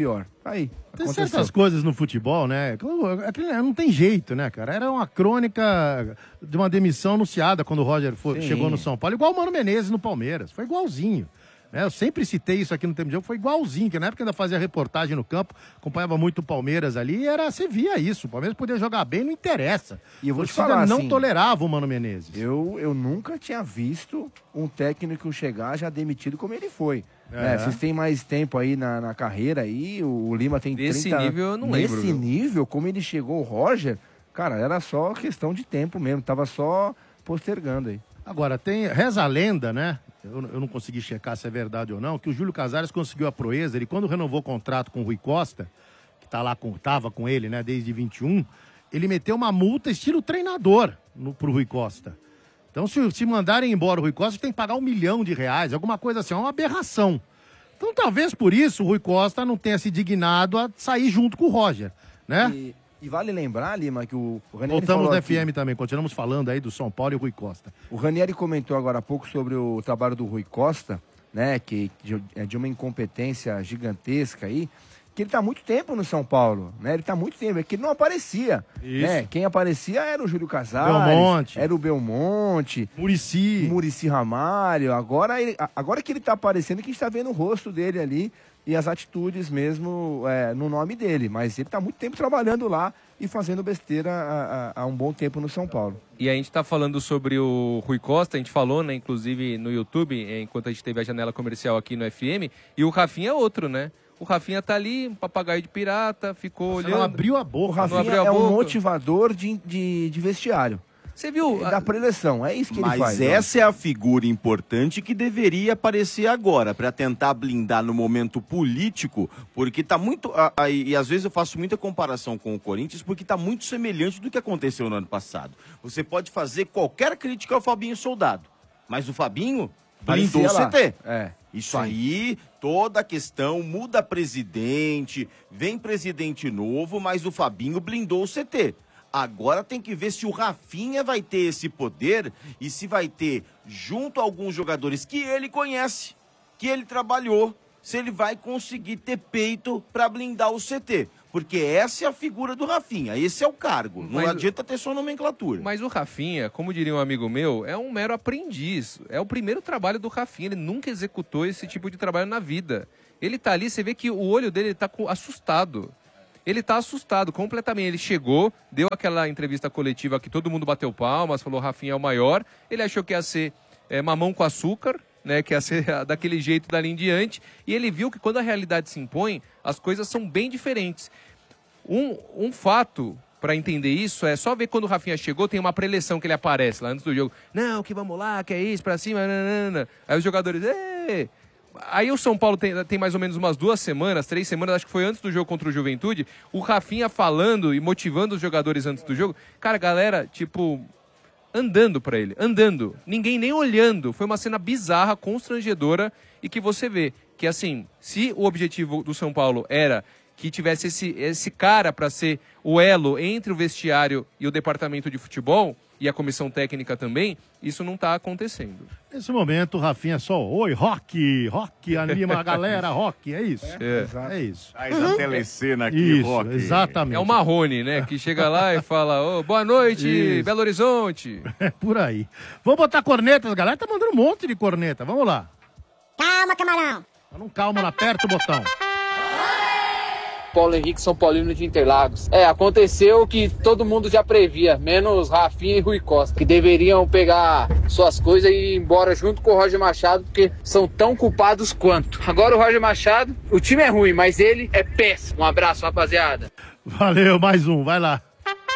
Aí, tem aconteceu. certas coisas no futebol, né? Não tem jeito, né, cara? Era uma crônica de uma demissão anunciada quando o Roger chegou no São Paulo, igual o Mano Menezes no Palmeiras. Foi igualzinho. Eu sempre citei isso aqui no Tempo de Jogo, foi igualzinho, que na época ainda fazia reportagem no campo, acompanhava muito o Palmeiras ali, você via isso, o Palmeiras podia jogar bem, não interessa. E eu vou te falar, não assim, tolerava o Mano Menezes. Eu nunca tinha visto um técnico chegar já demitido como ele foi. Vocês têm mais tempo aí na carreira aí, o Lima tem 30... Nesse nível eu não lembro. Nesse nível, como ele chegou, o Roger, cara, era só questão de tempo mesmo, tava só postergando aí. Agora, reza a lenda, né? Eu não consegui checar se é verdade ou não, que o Júlio Casares conseguiu a proeza, ele quando renovou o contrato com o Rui Costa, que tava com ele, né, desde 21, ele meteu uma multa estilo treinador pro Rui Costa. Então, se mandarem embora o Rui Costa, tem que pagar R$1 milhão, alguma coisa assim, é uma aberração. Então, talvez por isso o Rui Costa não tenha se dignado a sair junto com o Roger, né? E vale lembrar, Lima, que o Ranieri Voltamos falou no aqui, FM também, continuamos falando aí do São Paulo e o Rui Costa. O Ranieri comentou agora há pouco sobre o trabalho do Rui Costa, né, que é de uma incompetência gigantesca aí, que ele tá há muito tempo no São Paulo, né? Ele tá há muito tempo, é que ele não aparecia. Né? Quem aparecia era o Júlio Casares, era o Belmonte, Muricy Ramalho. Agora que ele tá aparecendo, que a gente tá vendo o rosto dele ali e as atitudes mesmo no nome dele. Mas ele tá há muito tempo trabalhando lá e fazendo besteira há um bom tempo no São Paulo. E a gente tá falando sobre o Rui Costa, a gente falou, né, inclusive no YouTube, enquanto a gente teve a janela comercial aqui no FM, e o Rafinha é outro, né? O Rafinha tá ali, um papagaio de pirata, ficou olhando. Não abriu a boca. O Rafinha um motivador de vestiário. Você viu? Da preleção, é isso que ele faz. Mas essa é a figura importante que deveria aparecer agora, para tentar blindar no momento político, porque tá muito... E às vezes eu faço muita comparação com o Corinthians, porque tá muito semelhante do que aconteceu no ano passado. Você pode fazer qualquer crítica ao Fabinho Soldado, mas o Fabinho blindou o CT. Isso aí, toda a questão, muda presidente, vem presidente novo, mas o Fabinho blindou o CT. Agora tem que ver se o Rafinha vai ter esse poder e se vai ter, junto a alguns jogadores que ele conhece, que ele trabalhou, se ele vai conseguir ter peito para blindar o CT. Porque essa é a figura do Rafinha, esse é o cargo. Não adianta ter só nomenclatura. Mas o Rafinha, como diria um amigo meu, é um mero aprendiz. É o primeiro trabalho do Rafinha, ele nunca executou esse tipo de trabalho na vida. Ele tá ali, você vê que o olho dele tá assustado. Ele tá assustado completamente. Ele chegou, deu aquela entrevista coletiva que todo mundo bateu palmas, falou Rafinha é o maior. Ele achou que ia ser mamão com açúcar, né, que ia ser daquele jeito dali em diante. E ele viu que quando a realidade se impõe, as coisas são bem diferentes. Um fato para entender isso é só ver quando o Rafinha chegou, tem uma preleção que ele aparece lá antes do jogo. Não, que vamos lá, que é isso, pra cima, nanana. Aí os jogadores... Êêê! Aí o São Paulo tem mais ou menos umas 2 semanas, 3 semanas, acho que foi antes do jogo contra o Juventude, o Rafinha falando e motivando os jogadores antes do jogo. Cara, a galera, tipo, andando pra ele, andando. Ninguém nem olhando. Foi uma cena bizarra, constrangedora e que você vê que, assim, se o objetivo do São Paulo era que tivesse esse cara para ser o elo entre o vestiário e o departamento de futebol, e a comissão técnica também, isso não está acontecendo. Nesse momento, o Rafinha é só, oi, rock, anima a galera, rock, é isso. É isso. Faz a telecena aqui, isso, rock. Exatamente. É o Marrone, né, que chega lá e fala, boa noite, isso. Belo Horizonte. É por aí. Vamos botar cornetas, galera tá mandando um monte de corneta, vamos lá. Calma, camarão. Não calma, não aperta o botão. Paulo Henrique, São Paulino de Interlagos. Aconteceu o que todo mundo já previa, menos Rafinha e Rui Costa, que deveriam pegar suas coisas e ir embora junto com o Roger Machado, porque são tão culpados quanto. Agora o Roger Machado, o time é ruim, mas ele é péssimo. Um abraço, rapaziada. Valeu, mais um, vai lá.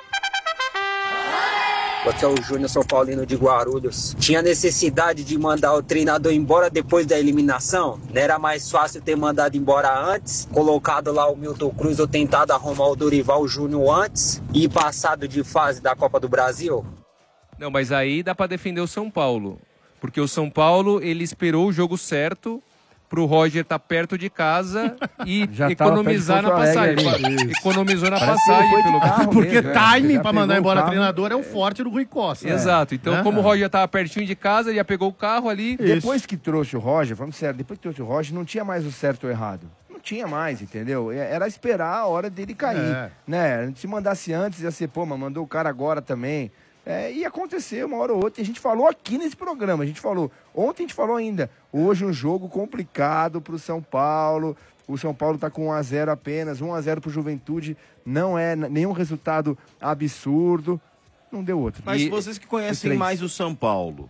Aqui é o Júnior São Paulino de Guarulhos. Tinha necessidade de mandar o treinador embora depois da eliminação? Não era mais fácil ter mandado embora antes, colocado lá o Milton Cruz ou tentado arrumar o Dorival Júnior antes e passado de fase da Copa do Brasil? Não, mas aí dá para defender o São Paulo. Porque o São Paulo, ele esperou o jogo certo pro Roger estar perto de casa e economizar na passagem. Economizou na passagem. Porque timing para mandar embora treinador é o forte do Rui Costa. Exato. Então, como o Roger estava pertinho de casa, ele já pegou o carro ali. Depois que trouxe o Roger, vamos sério, depois que trouxe o Roger, não tinha mais o certo ou errado. Não tinha mais, entendeu? Era esperar a hora dele cair. Né? Se mandasse antes, ia ser, mas mandou o cara agora também. E aconteceu uma hora ou outra. E a gente falou aqui nesse programa. Ontem a gente falou ainda. Hoje um jogo complicado pro São Paulo. O São Paulo tá com 1-0 apenas. 1-0 pro Juventude. Não é nenhum resultado absurdo. Não deu outro. Mas vocês que conhecem mais o São Paulo,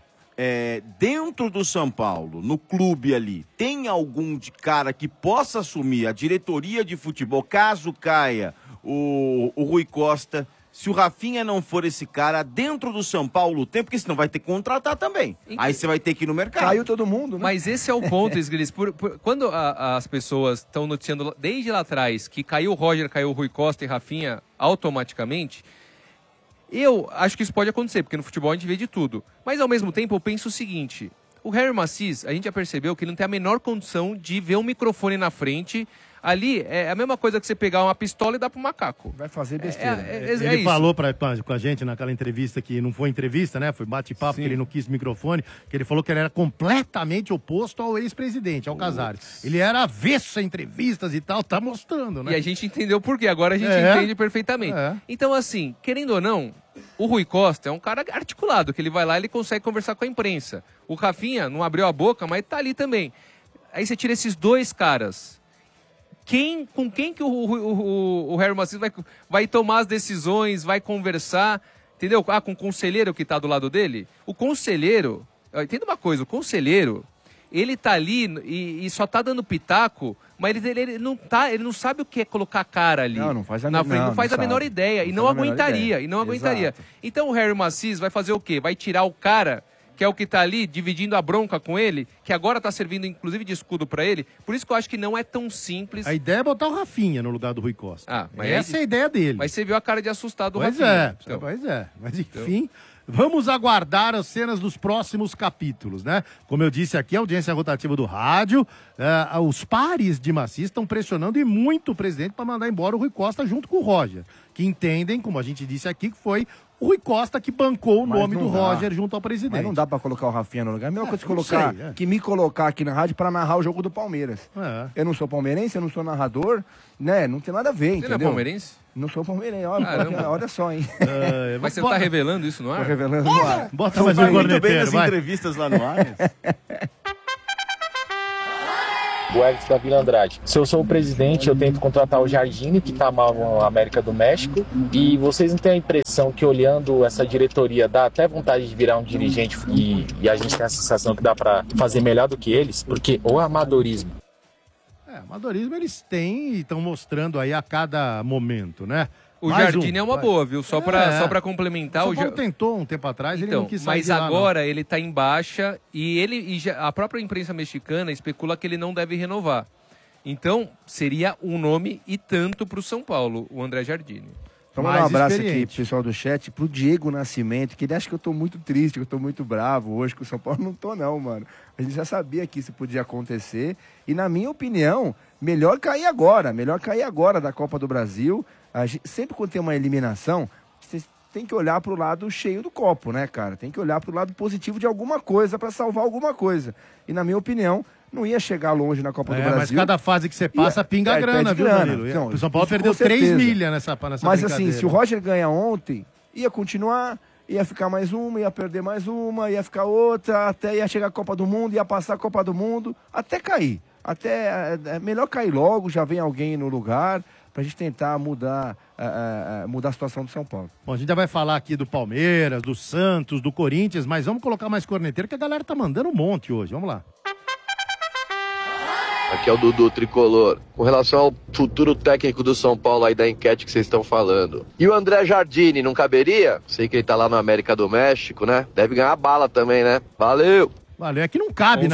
dentro do São Paulo, no clube ali, tem algum cara que possa assumir a diretoria de futebol, caso caia o Rui Costa? Se o Rafinha não for esse cara dentro do São Paulo, tem, porque senão vai ter que contratar também. Aí você vai ter que ir no mercado. Caiu todo mundo, né? Mas esse é o ponto, Esguilis. Quando as pessoas estão noticiando desde lá atrás que caiu o Roger, caiu o Rui Costa e Rafinha automaticamente, eu acho que isso pode acontecer, porque no futebol a gente vê de tudo. Mas ao mesmo tempo eu penso o seguinte, o Harry Macis, a gente já percebeu que ele não tem a menor condição de ver um microfone na frente. Ali é a mesma coisa que você pegar uma pistola e dar pro macaco. Vai fazer besteira. Ele falou com a gente naquela entrevista, que não foi entrevista, né? Foi bate-papo, que ele não quis microfone, que ele falou que ele era completamente oposto ao ex-presidente, ao Casares. Ele era avesso a entrevistas e tal, tá mostrando, né? E a gente entendeu por quê, agora a gente entende perfeitamente. Então, assim, querendo ou não, o Rui Costa é um cara articulado, que ele vai lá e ele consegue conversar com a imprensa. O Rafinha não abriu a boca, mas tá ali também. Aí você tira esses dois caras. Com quem que o Harry Macis vai tomar as decisões, vai conversar, entendeu? Com o conselheiro que está do lado dele? O conselheiro, entenda uma coisa, o conselheiro, ele tá ali e só tá dando pitaco, mas ele não sabe o que é colocar a cara ali. Não faz a menor ideia, e não aguentaria. Então o Harry Macis vai fazer o quê? Vai tirar o cara que é o que tá ali dividindo a bronca com ele, que agora tá servindo inclusive de escudo pra ele. Por isso que eu acho que não é tão simples. A ideia é botar o Rafinha no lugar do Rui Costa. Mas essa é a ideia dele. Mas você viu a cara de assustado do Rafinha. Pois é. Mas enfim, vamos aguardar as cenas dos próximos capítulos, né? Como eu disse aqui, a audiência rotativa do rádio, os pares de Macis estão pressionando e muito o presidente para mandar embora o Rui Costa junto com o Roger. que entendem, como a gente disse aqui, que foi o Rui Costa que bancou o nome do Roger junto ao presidente. Mas não dá pra colocar o Rafinha no lugar. A mesma coisa que me colocar aqui na rádio pra narrar o jogo do Palmeiras. Eu não sou palmeirense, eu não sou narrador, né? Não tem nada a ver, entendeu? Você não é palmeirense? Não sou palmeirense, olha só, hein? Mas você tá revelando isso no ar? Tô revelando no ar. Bota mais um corneteiro, vai. Entrevistas lá no ar. O Everton da Vila Andrade. Se eu sou o presidente, eu tento contratar o Jardine, que tá mal na América do México, e vocês não têm a impressão que olhando essa diretoria dá até vontade de virar um dirigente e a gente tem a sensação que dá pra fazer melhor do que eles? Porque o amadorismo. Amadorismo eles têm e estão mostrando aí a cada momento, né? O Jardine é uma boa, viu? Só pra complementar. O São Paulo tentou um tempo atrás, ele não quis sair mas de lá, agora ele tá em baixa e a própria imprensa mexicana especula que ele não deve renovar. Então, seria um nome e tanto pro São Paulo, o André Jardine. Então, mandar um abraço aqui pro pessoal do chat, pro Diego Nascimento, que ele acha que eu tô muito triste, que eu tô muito bravo hoje com o São Paulo. Não tô não, mano. A gente já sabia que isso podia acontecer. E na minha opinião, melhor cair agora da Copa do Brasil. Sempre quando tem uma eliminação, você tem que olhar pro lado cheio do copo, né, cara? Tem que olhar pro lado positivo de alguma coisa para salvar alguma coisa. E na minha opinião, não ia chegar longe na Copa do Brasil. Mas cada fase que você passa, pinga grana, viu, Danilo? Então, o São Paulo perdeu 3 milhas nessa Mas assim, se o Roger ganha ontem, ia continuar, ia ficar mais uma, ia perder mais uma, ia ficar outra, até ia chegar a Copa do Mundo, ia passar a Copa do Mundo, até cair. É melhor cair logo, já vem alguém no lugar, pra gente tentar mudar a situação do São Paulo. Bom, a gente já vai falar aqui do Palmeiras, do Santos, do Corinthians, mas vamos colocar mais corneteiro, que a galera tá mandando um monte hoje. Vamos lá. Aqui é o Dudu Tricolor. Com relação ao futuro técnico do São Paulo aí da enquete que vocês estão falando. E o André Jardine, não caberia? Sei que ele tá lá no América do México, né? Deve ganhar bala também, né? Valeu! Valeu, é que não cabe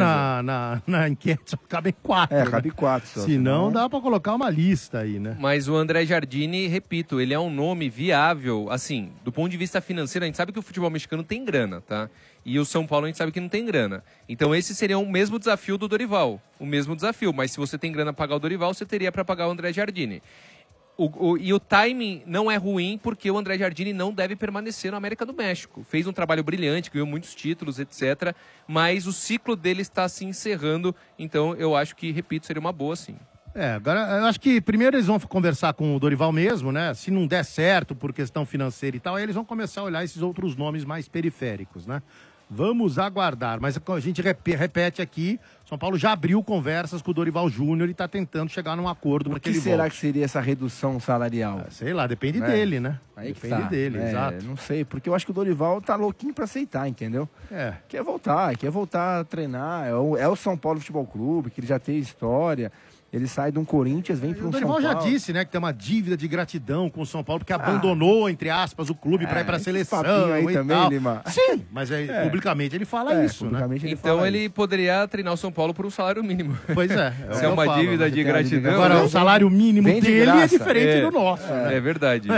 na enquete, só cabem 4. Cabe 4 só. Senão dá pra colocar uma lista aí, né? Mas o André Jardine, repito, ele é um nome viável, assim, do ponto de vista financeiro, a gente sabe que o futebol mexicano tem grana, tá? E o São Paulo a gente sabe que não tem grana. Então esse seria o mesmo desafio do Dorival, o mesmo desafio. Mas se você tem grana pra pagar o Dorival, você teria pra pagar o André Jardine. E o timing não é ruim porque o André Jardine não deve permanecer na América do México. Fez um trabalho brilhante, ganhou muitos títulos, etc. Mas o ciclo dele está se encerrando, então eu acho que, repito, seria uma boa sim. Agora eu acho que primeiro eles vão conversar com o Dorival mesmo, né? Se não der certo por questão financeira e tal, aí eles vão começar a olhar esses outros nomes mais periféricos, né? Vamos aguardar, mas a gente repete aqui, São Paulo já abriu conversas com o Dorival Júnior e está tentando chegar num acordo para que ele volte. O que será que seria essa redução salarial? Sei lá, depende dele, né? Aí depende dele, exato. Não sei, porque eu acho que o Dorival tá louquinho para aceitar, entendeu? Quer voltar a treinar, é o São Paulo Futebol Clube, que ele já tem história. Ele sai de um Corinthians, vem para um São Paulo. O Dorival já disse, né, que tem uma dívida de gratidão com o São Paulo, porque abandonou, entre aspas, o clube para ir para a seleção aí e também, tal. Lima. Sim, mas publicamente ele fala isso, né? Então ele poderia treinar o São Paulo por um salário mínimo. Pois é. Se é uma dívida de gratidão. Agora, o salário mínimo dele é diferente do nosso. É verdade.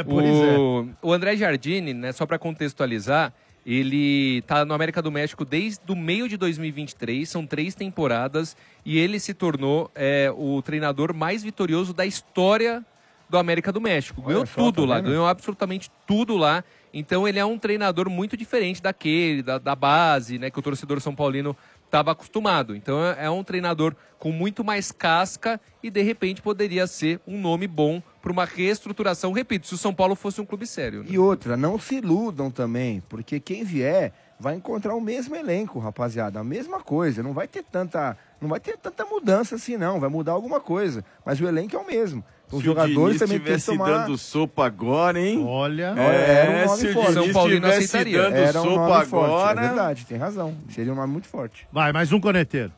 O André Jardine, né, só para contextualizar, ele tá no América do México desde o meio de 2023, são 3 temporadas, e ele se tornou o treinador mais vitorioso da história do América do México. Ganhou tudo lá, ganhou absolutamente tudo lá. Então ele é um treinador muito diferente daquele, da base, né, que o torcedor são paulino estava acostumado. Então é um treinador com muito mais casca e de repente poderia ser um nome bom para uma reestruturação. Repito, se o São Paulo fosse um clube sério. Né? E outra, não se iludam também, porque quem vier vai encontrar o mesmo elenco, rapaziada, a mesma coisa. Não vai ter tanta mudança assim, não. Vai mudar alguma coisa, mas o elenco é o mesmo. Os jogadores também têm que tomar... dando sopa agora, hein? Olha... era um nome forte. São Paulo não aceitaria. Era um nome forte, é verdade, tem razão. Seria um nome muito forte. Vai, mais um corneteiro.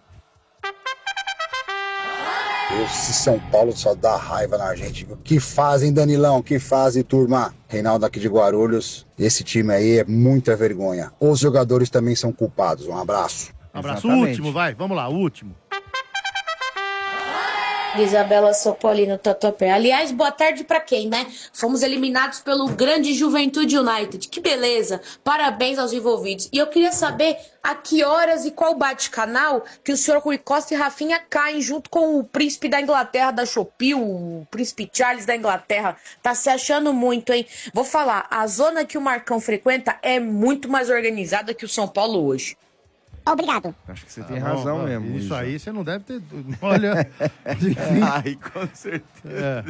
Esse São Paulo só dá raiva na gente. O que fazem, Danilão? O que fazem, turma? Reinaldo aqui de Guarulhos. Esse time aí é muita vergonha. Os jogadores também são culpados. Um abraço. Abraço. Último, vai. Vamos lá, último. Isabela Sopolino, Tatuapé. Aliás, boa tarde pra quem, né? Fomos eliminados pelo grande Juventude United. Que beleza! Parabéns aos envolvidos. E eu queria saber a que horas e qual bate-canal que o senhor Rui Costa e Rafinha caem junto com o príncipe da Inglaterra da Shopee, o príncipe Charles da Inglaterra. Tá se achando muito, hein? Vou falar, a zona que o Marcão frequenta é muito mais organizada que o São Paulo hoje. Obrigado. Acho que você tem razão mesmo. Isso aí você não deve ter... Olha... enfim. Ai, com certeza.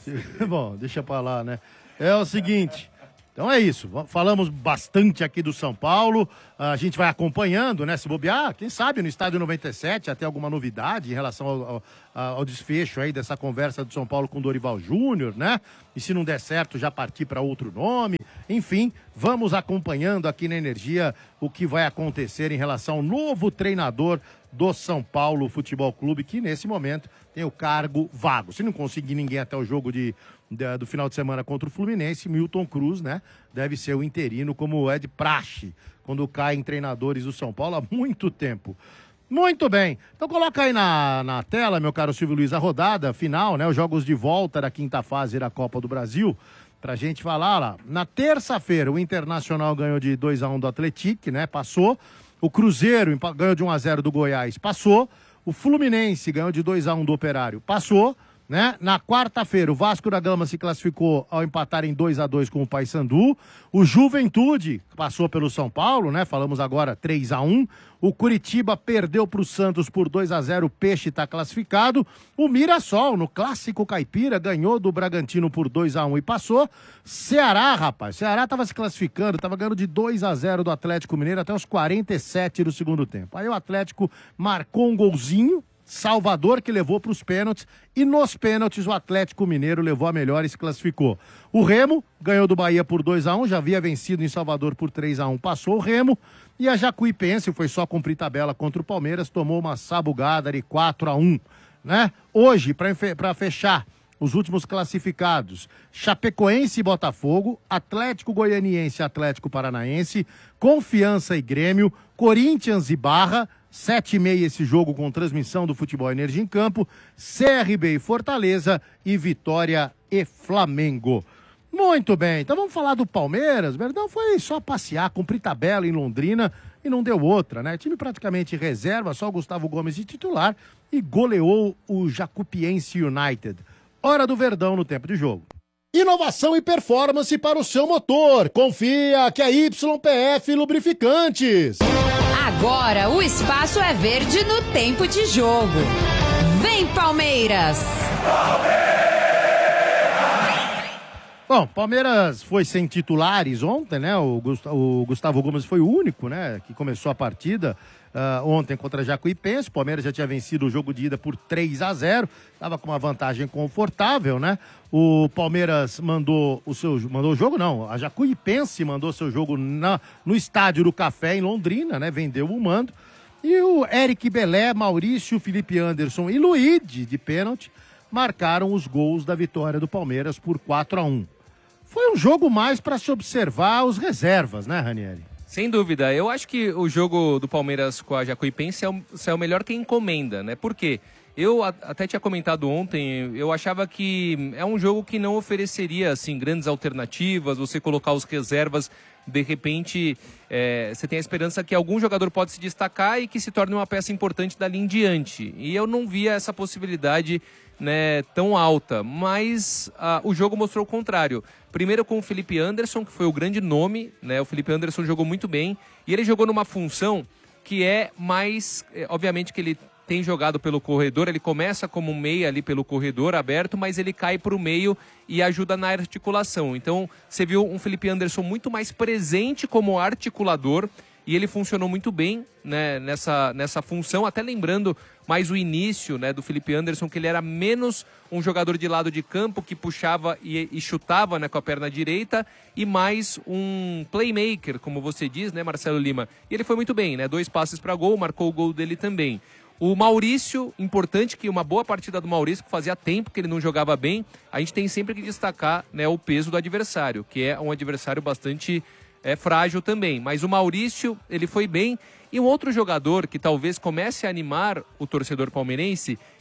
Bom, deixa pra lá, né? É o seguinte... Então é isso, falamos bastante aqui do São Paulo, a gente vai acompanhando, né, se bobear, quem sabe no Estádio 97 até alguma novidade em relação ao desfecho aí dessa conversa do São Paulo com o Dorival Júnior, né, e se não der certo já partir para outro nome, enfim, vamos acompanhando aqui na Energia o que vai acontecer em relação ao novo treinador do São Paulo Futebol Clube, que nesse momento tem o cargo vago. Se não conseguir ninguém até o jogo do final de semana contra o Fluminense, Milton Cruz, né, deve ser o interino, como é de praxe, quando caem treinadores do São Paulo há muito tempo. Muito bem, então coloca aí na tela, meu caro Silvio Luiz, a rodada final, né, os jogos de volta da quinta fase da Copa do Brasil, pra gente falar lá. Na terça-feira, o Internacional ganhou de 2-1 do Atlético, né, passou. O Cruzeiro ganhou de 1-0 do Goiás, passou. O Fluminense ganhou de 2-1 do Operário, passou. Né? Na quarta-feira, o Vasco da Gama se classificou ao empatar em 2-2 com o Paysandu. O Juventude passou pelo São Paulo, né? Falamos agora 3-1. O Curitiba perdeu para o Santos por 2-0. O Peixe está classificado. O Mirassol, no clássico caipira, ganhou do Bragantino por 2-1 e passou. Ceará, rapaz. Ceará estava se classificando, estava ganhando de 2-0 do Atlético Mineiro até os 47 do segundo tempo. Aí o Atlético marcou um golzinho. Salvador que levou para os pênaltis e nos pênaltis o Atlético Mineiro levou a melhor e se classificou. O Remo ganhou do Bahia por 2-1, já havia vencido em Salvador por 3-1, passou o Remo. E a Jacuipense foi só cumprir tabela contra o Palmeiras, tomou uma sabugada de 4-1, né? Hoje, para fechar os últimos classificados, Chapecoense e Botafogo, Atlético Goianiense e Atlético Paranaense, Confiança e Grêmio, Corinthians e Barra, 7h30 esse jogo com transmissão do Futebol Energia em Campo, CRB e Fortaleza e Vitória e Flamengo. Muito bem, então vamos falar do Palmeiras. O Verdão foi só passear, cumprir tabela em Londrina e não deu outra, né? Time praticamente reserva, só o Gustavo Gomes de titular e goleou o Jacuipense United. Hora do Verdão no tempo de jogo. Inovação e performance para o seu motor. Confia que é YPF Lubrificantes. Agora o espaço é verde no tempo de jogo. Vem, Palmeiras! Bom, Palmeiras foi sem titulares ontem, né? O Gustavo Gomes foi o único, né, que começou a partida ontem contra a Jacuipense. O Palmeiras já tinha vencido o jogo de ida por 3-0, estava com uma vantagem confortável, né? O Palmeiras mandou o jogo, não, a Jacuipense mandou seu jogo no Estádio do Café em Londrina, né? Vendeu o mando. E o Eric Belé, Maurício, Felipe Anderson e Luíde, de pênalti, marcaram os gols da vitória do Palmeiras por 4-1. Foi um jogo mais para se observar os reservas, né, Ranieri? Sem dúvida. Eu acho que o jogo do Palmeiras com a Jacuipense é o melhor que encomenda, né? Por quê? Eu até tinha comentado ontem, eu achava que é um jogo que não ofereceria, assim, grandes alternativas, você colocar os reservas, de repente, você tem a esperança que algum jogador pode se destacar e que se torne uma peça importante dali em diante. E eu não via essa possibilidade, né, tão alta, mas o jogo mostrou o contrário. Primeiro com o Felipe Anderson, que foi o grande nome, né? O Felipe Anderson jogou muito bem e ele jogou numa função que é mais, obviamente que ele tem jogado pelo corredor, ele começa como um meia ali pelo corredor aberto, mas ele cai para o meio e ajuda na articulação. Então você viu um Felipe Anderson muito mais presente como articulador e ele funcionou muito bem, né, nessa função, até lembrando mais o início, né, do Felipe Anderson, que ele era menos um jogador de lado de campo que puxava e chutava, né, com a perna direita, e mais um playmaker, como você diz, né, Marcelo Lima. E ele foi muito bem, né, 2 passes para gol, marcou o gol dele também. O Maurício, importante que uma boa partida do Maurício, que fazia tempo que ele não jogava bem, a gente tem sempre que destacar, né, o peso do adversário, que é um adversário bastante frágil também. Mas o Maurício, ele foi bem. E um outro jogador que talvez comece a animar o torcedor palmeirense,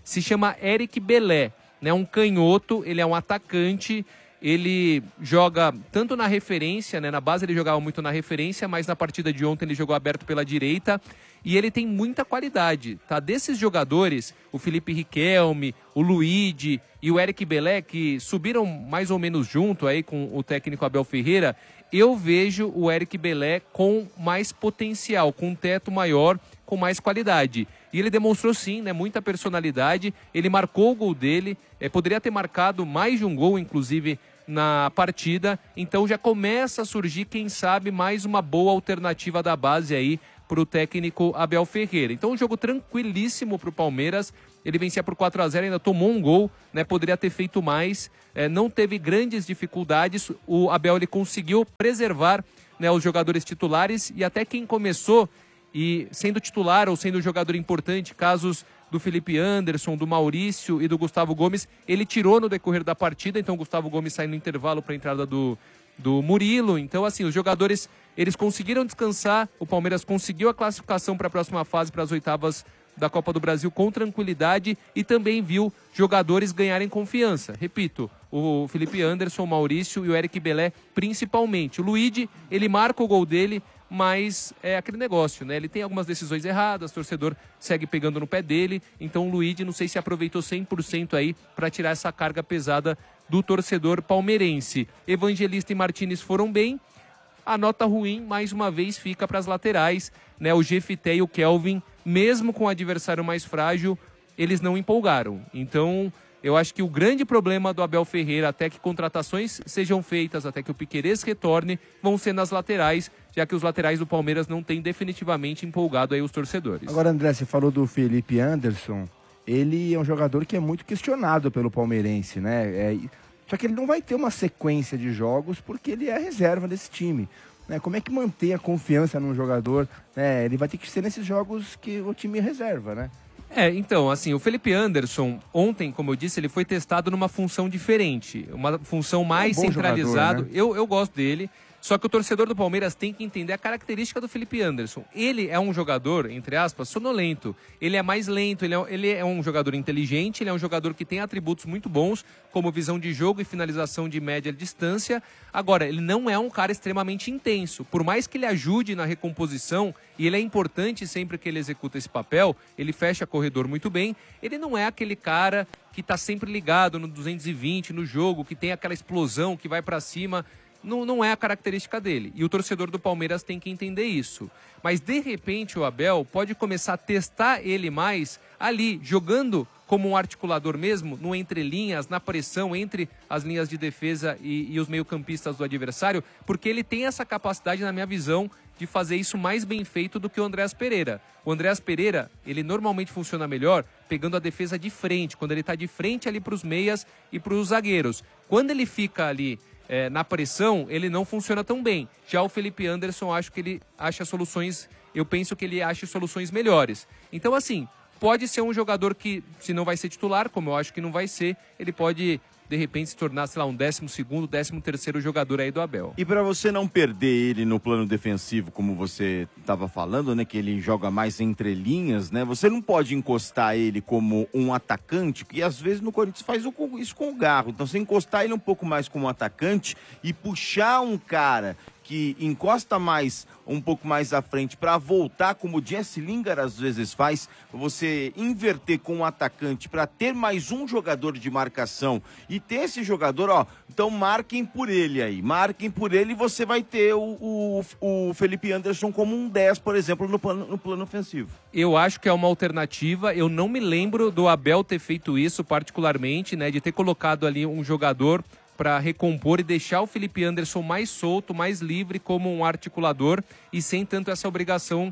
se chama Eric Belé, né? Um canhoto, ele é um atacante, ele joga tanto na referência, né? Na base ele jogava muito na referência, mas na partida de ontem ele jogou aberto pela direita e ele tem muita qualidade, tá? Desses jogadores, o Felipe Riquelme, o Luigi e o Eric Belé, que subiram mais ou menos junto aí com o técnico Abel Ferreira, eu vejo o Eric Belé com mais potencial, com um teto maior, com mais qualidade. E ele demonstrou sim, né, muita personalidade, ele marcou o gol dele, poderia ter marcado mais de um gol, inclusive, na partida, então já começa a surgir, quem sabe, mais uma boa alternativa da base aí para o técnico Abel Ferreira. Então um jogo tranquilíssimo para o Palmeiras, ele vencia por 4-0, ainda tomou um gol, né, poderia ter feito mais, não teve grandes dificuldades, o Abel ele conseguiu preservar, né, os jogadores titulares e até quem começou e sendo titular ou sendo jogador importante, casos do Felipe Anderson, do Maurício e do Gustavo Gomes, ele tirou no decorrer da partida, então o Gustavo Gomes sai no intervalo para a entrada do Murilo. Então, assim, os jogadores, eles conseguiram descansar, o Palmeiras conseguiu a classificação para a próxima fase, para as oitavas da Copa do Brasil com tranquilidade e também viu jogadores ganharem confiança. Repito, o Felipe Anderson, o Maurício e o Eric Belé principalmente. O Luigi, ele marca o gol dele, mas é aquele negócio, né? Ele tem algumas decisões erradas, o torcedor segue pegando no pé dele, então o Luigi não sei se aproveitou 100% aí para tirar essa carga pesada do torcedor palmeirense. Evangelista e Martínez foram bem, a nota ruim, mais uma vez, fica para as laterais, né? O Jefité e o Kelvin, mesmo com o adversário mais frágil, eles não empolgaram. Então, eu acho que o grande problema do Abel Ferreira, até que contratações sejam feitas, até que o Piquerez retorne, vão ser nas laterais, já que os laterais do Palmeiras não têm definitivamente empolgado aí os torcedores. Agora, André, você falou do Felipe Anderson, ele é um jogador que é muito questionado pelo palmeirense, né? Só que ele não vai ter uma sequência de jogos porque ele é a reserva desse time, né? Como é que mantém a confiança num jogador, né? Ele vai ter que ser nesses jogos que o time reserva, né? Então, assim, o Felipe Anderson, ontem, como eu disse, ele foi testado numa função diferente, uma função mais centralizada. Né? Eu gosto dele, só que o torcedor do Palmeiras tem que entender a característica do Felipe Anderson. Ele é um jogador, entre aspas, sonolento. Ele é mais lento, ele é um jogador inteligente, ele é um jogador que tem atributos muito bons, como visão de jogo e finalização de média distância. Agora, ele não é um cara extremamente intenso. Por mais que ele ajude na recomposição, e ele é importante sempre que ele executa esse papel, ele fecha corredor muito bem, ele não é aquele cara que está sempre ligado no 220 no jogo, que tem aquela explosão, que vai para cima. Não é a característica dele. E o torcedor do Palmeiras tem que entender isso. Mas, de repente, o Abel pode começar a testar ele mais ali, jogando como um articulador mesmo, no entrelinhas, na pressão entre as linhas de defesa e os meio-campistas do adversário, porque ele tem essa capacidade, na minha visão, de fazer isso mais bem feito do que o Andréas Pereira. O Andréas Pereira, ele normalmente funciona melhor pegando a defesa de frente, quando ele está de frente ali para os meias e para os zagueiros. Quando ele fica ali na pressão, ele não funciona tão bem. Já o Felipe Anderson, acho que ele acha soluções, eu penso que ele acha soluções melhores. Então, assim, pode ser um jogador que, se não vai ser titular, como eu acho que não vai ser, ele pode, de repente, se tornar, sei lá, um 12º, 13º jogador aí do Abel. E para você não perder ele no plano defensivo, como você estava falando, né, que ele joga mais entre linhas, né, você não pode encostar ele como um atacante, que às vezes no Corinthians faz isso com o Garro. Então, você encostar ele um pouco mais como um atacante e puxar um cara que encosta mais, um pouco mais à frente para voltar, como o Jesse Lingard às vezes faz, você inverter com um atacante para ter mais um jogador de marcação e ter esse jogador, ó, então marquem por ele aí, marquem por ele e você vai ter o Felipe Anderson como um 10, por exemplo, no plano ofensivo. Eu acho que é uma alternativa, eu não me lembro do Abel ter feito isso particularmente, né, de ter colocado ali um jogador para recompor e deixar o Felipe Anderson mais solto, mais livre como um articulador e sem tanto essa obrigação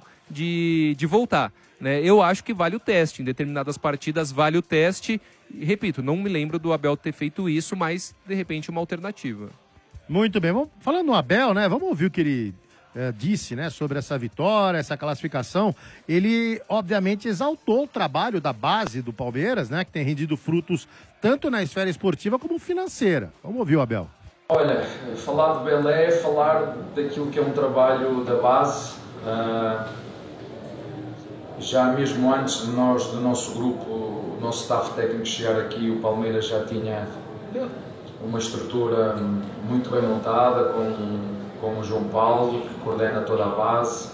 de voltar, né? Eu acho que vale o teste, em determinadas partidas vale o teste. E, repito, não me lembro do Abel ter feito isso, mas de repente uma alternativa. Muito bem, falando no Abel, né? Vamos ouvir o que ele disse, né, sobre essa vitória, essa classificação. Ele, obviamente, exaltou o trabalho da base do Palmeiras, né, que tem rendido frutos tanto na esfera esportiva como financeira. Vamos ouvir o Abel. Olha, falar de Belé é falar daquilo que é um trabalho da base. Já mesmo antes de nós, do nosso grupo nosso staff técnico chegar aqui, o Palmeiras já tinha uma estrutura muito bem montada, com o João Paulo, que coordena toda a base.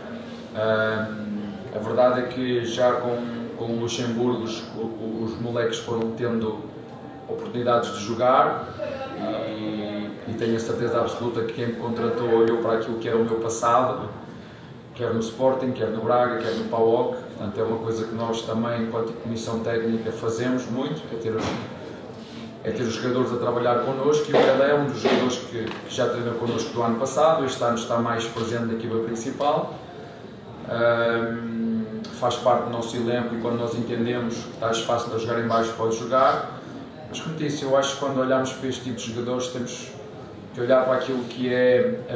A verdade é que já com o Luxemburgo os moleques foram tendo oportunidades de jogar e tenho a certeza absoluta que quem me contratou olhou para aquilo que era o meu passado, quer no Sporting, quer no Braga, quer no PAOK. Portanto, é uma coisa que nós também, enquanto comissão técnica, fazemos muito, é ter os jogadores a trabalhar connosco, e o Pelé é um dos jogadores que já treinou connosco do ano passado, este ano está mais presente na equipa principal, faz parte do nosso elenco e quando nós entendemos que está espaço para jogar em baixo pode jogar, mas como disse, eu acho que quando olhamos para este tipo de jogadores temos que olhar para aquilo que é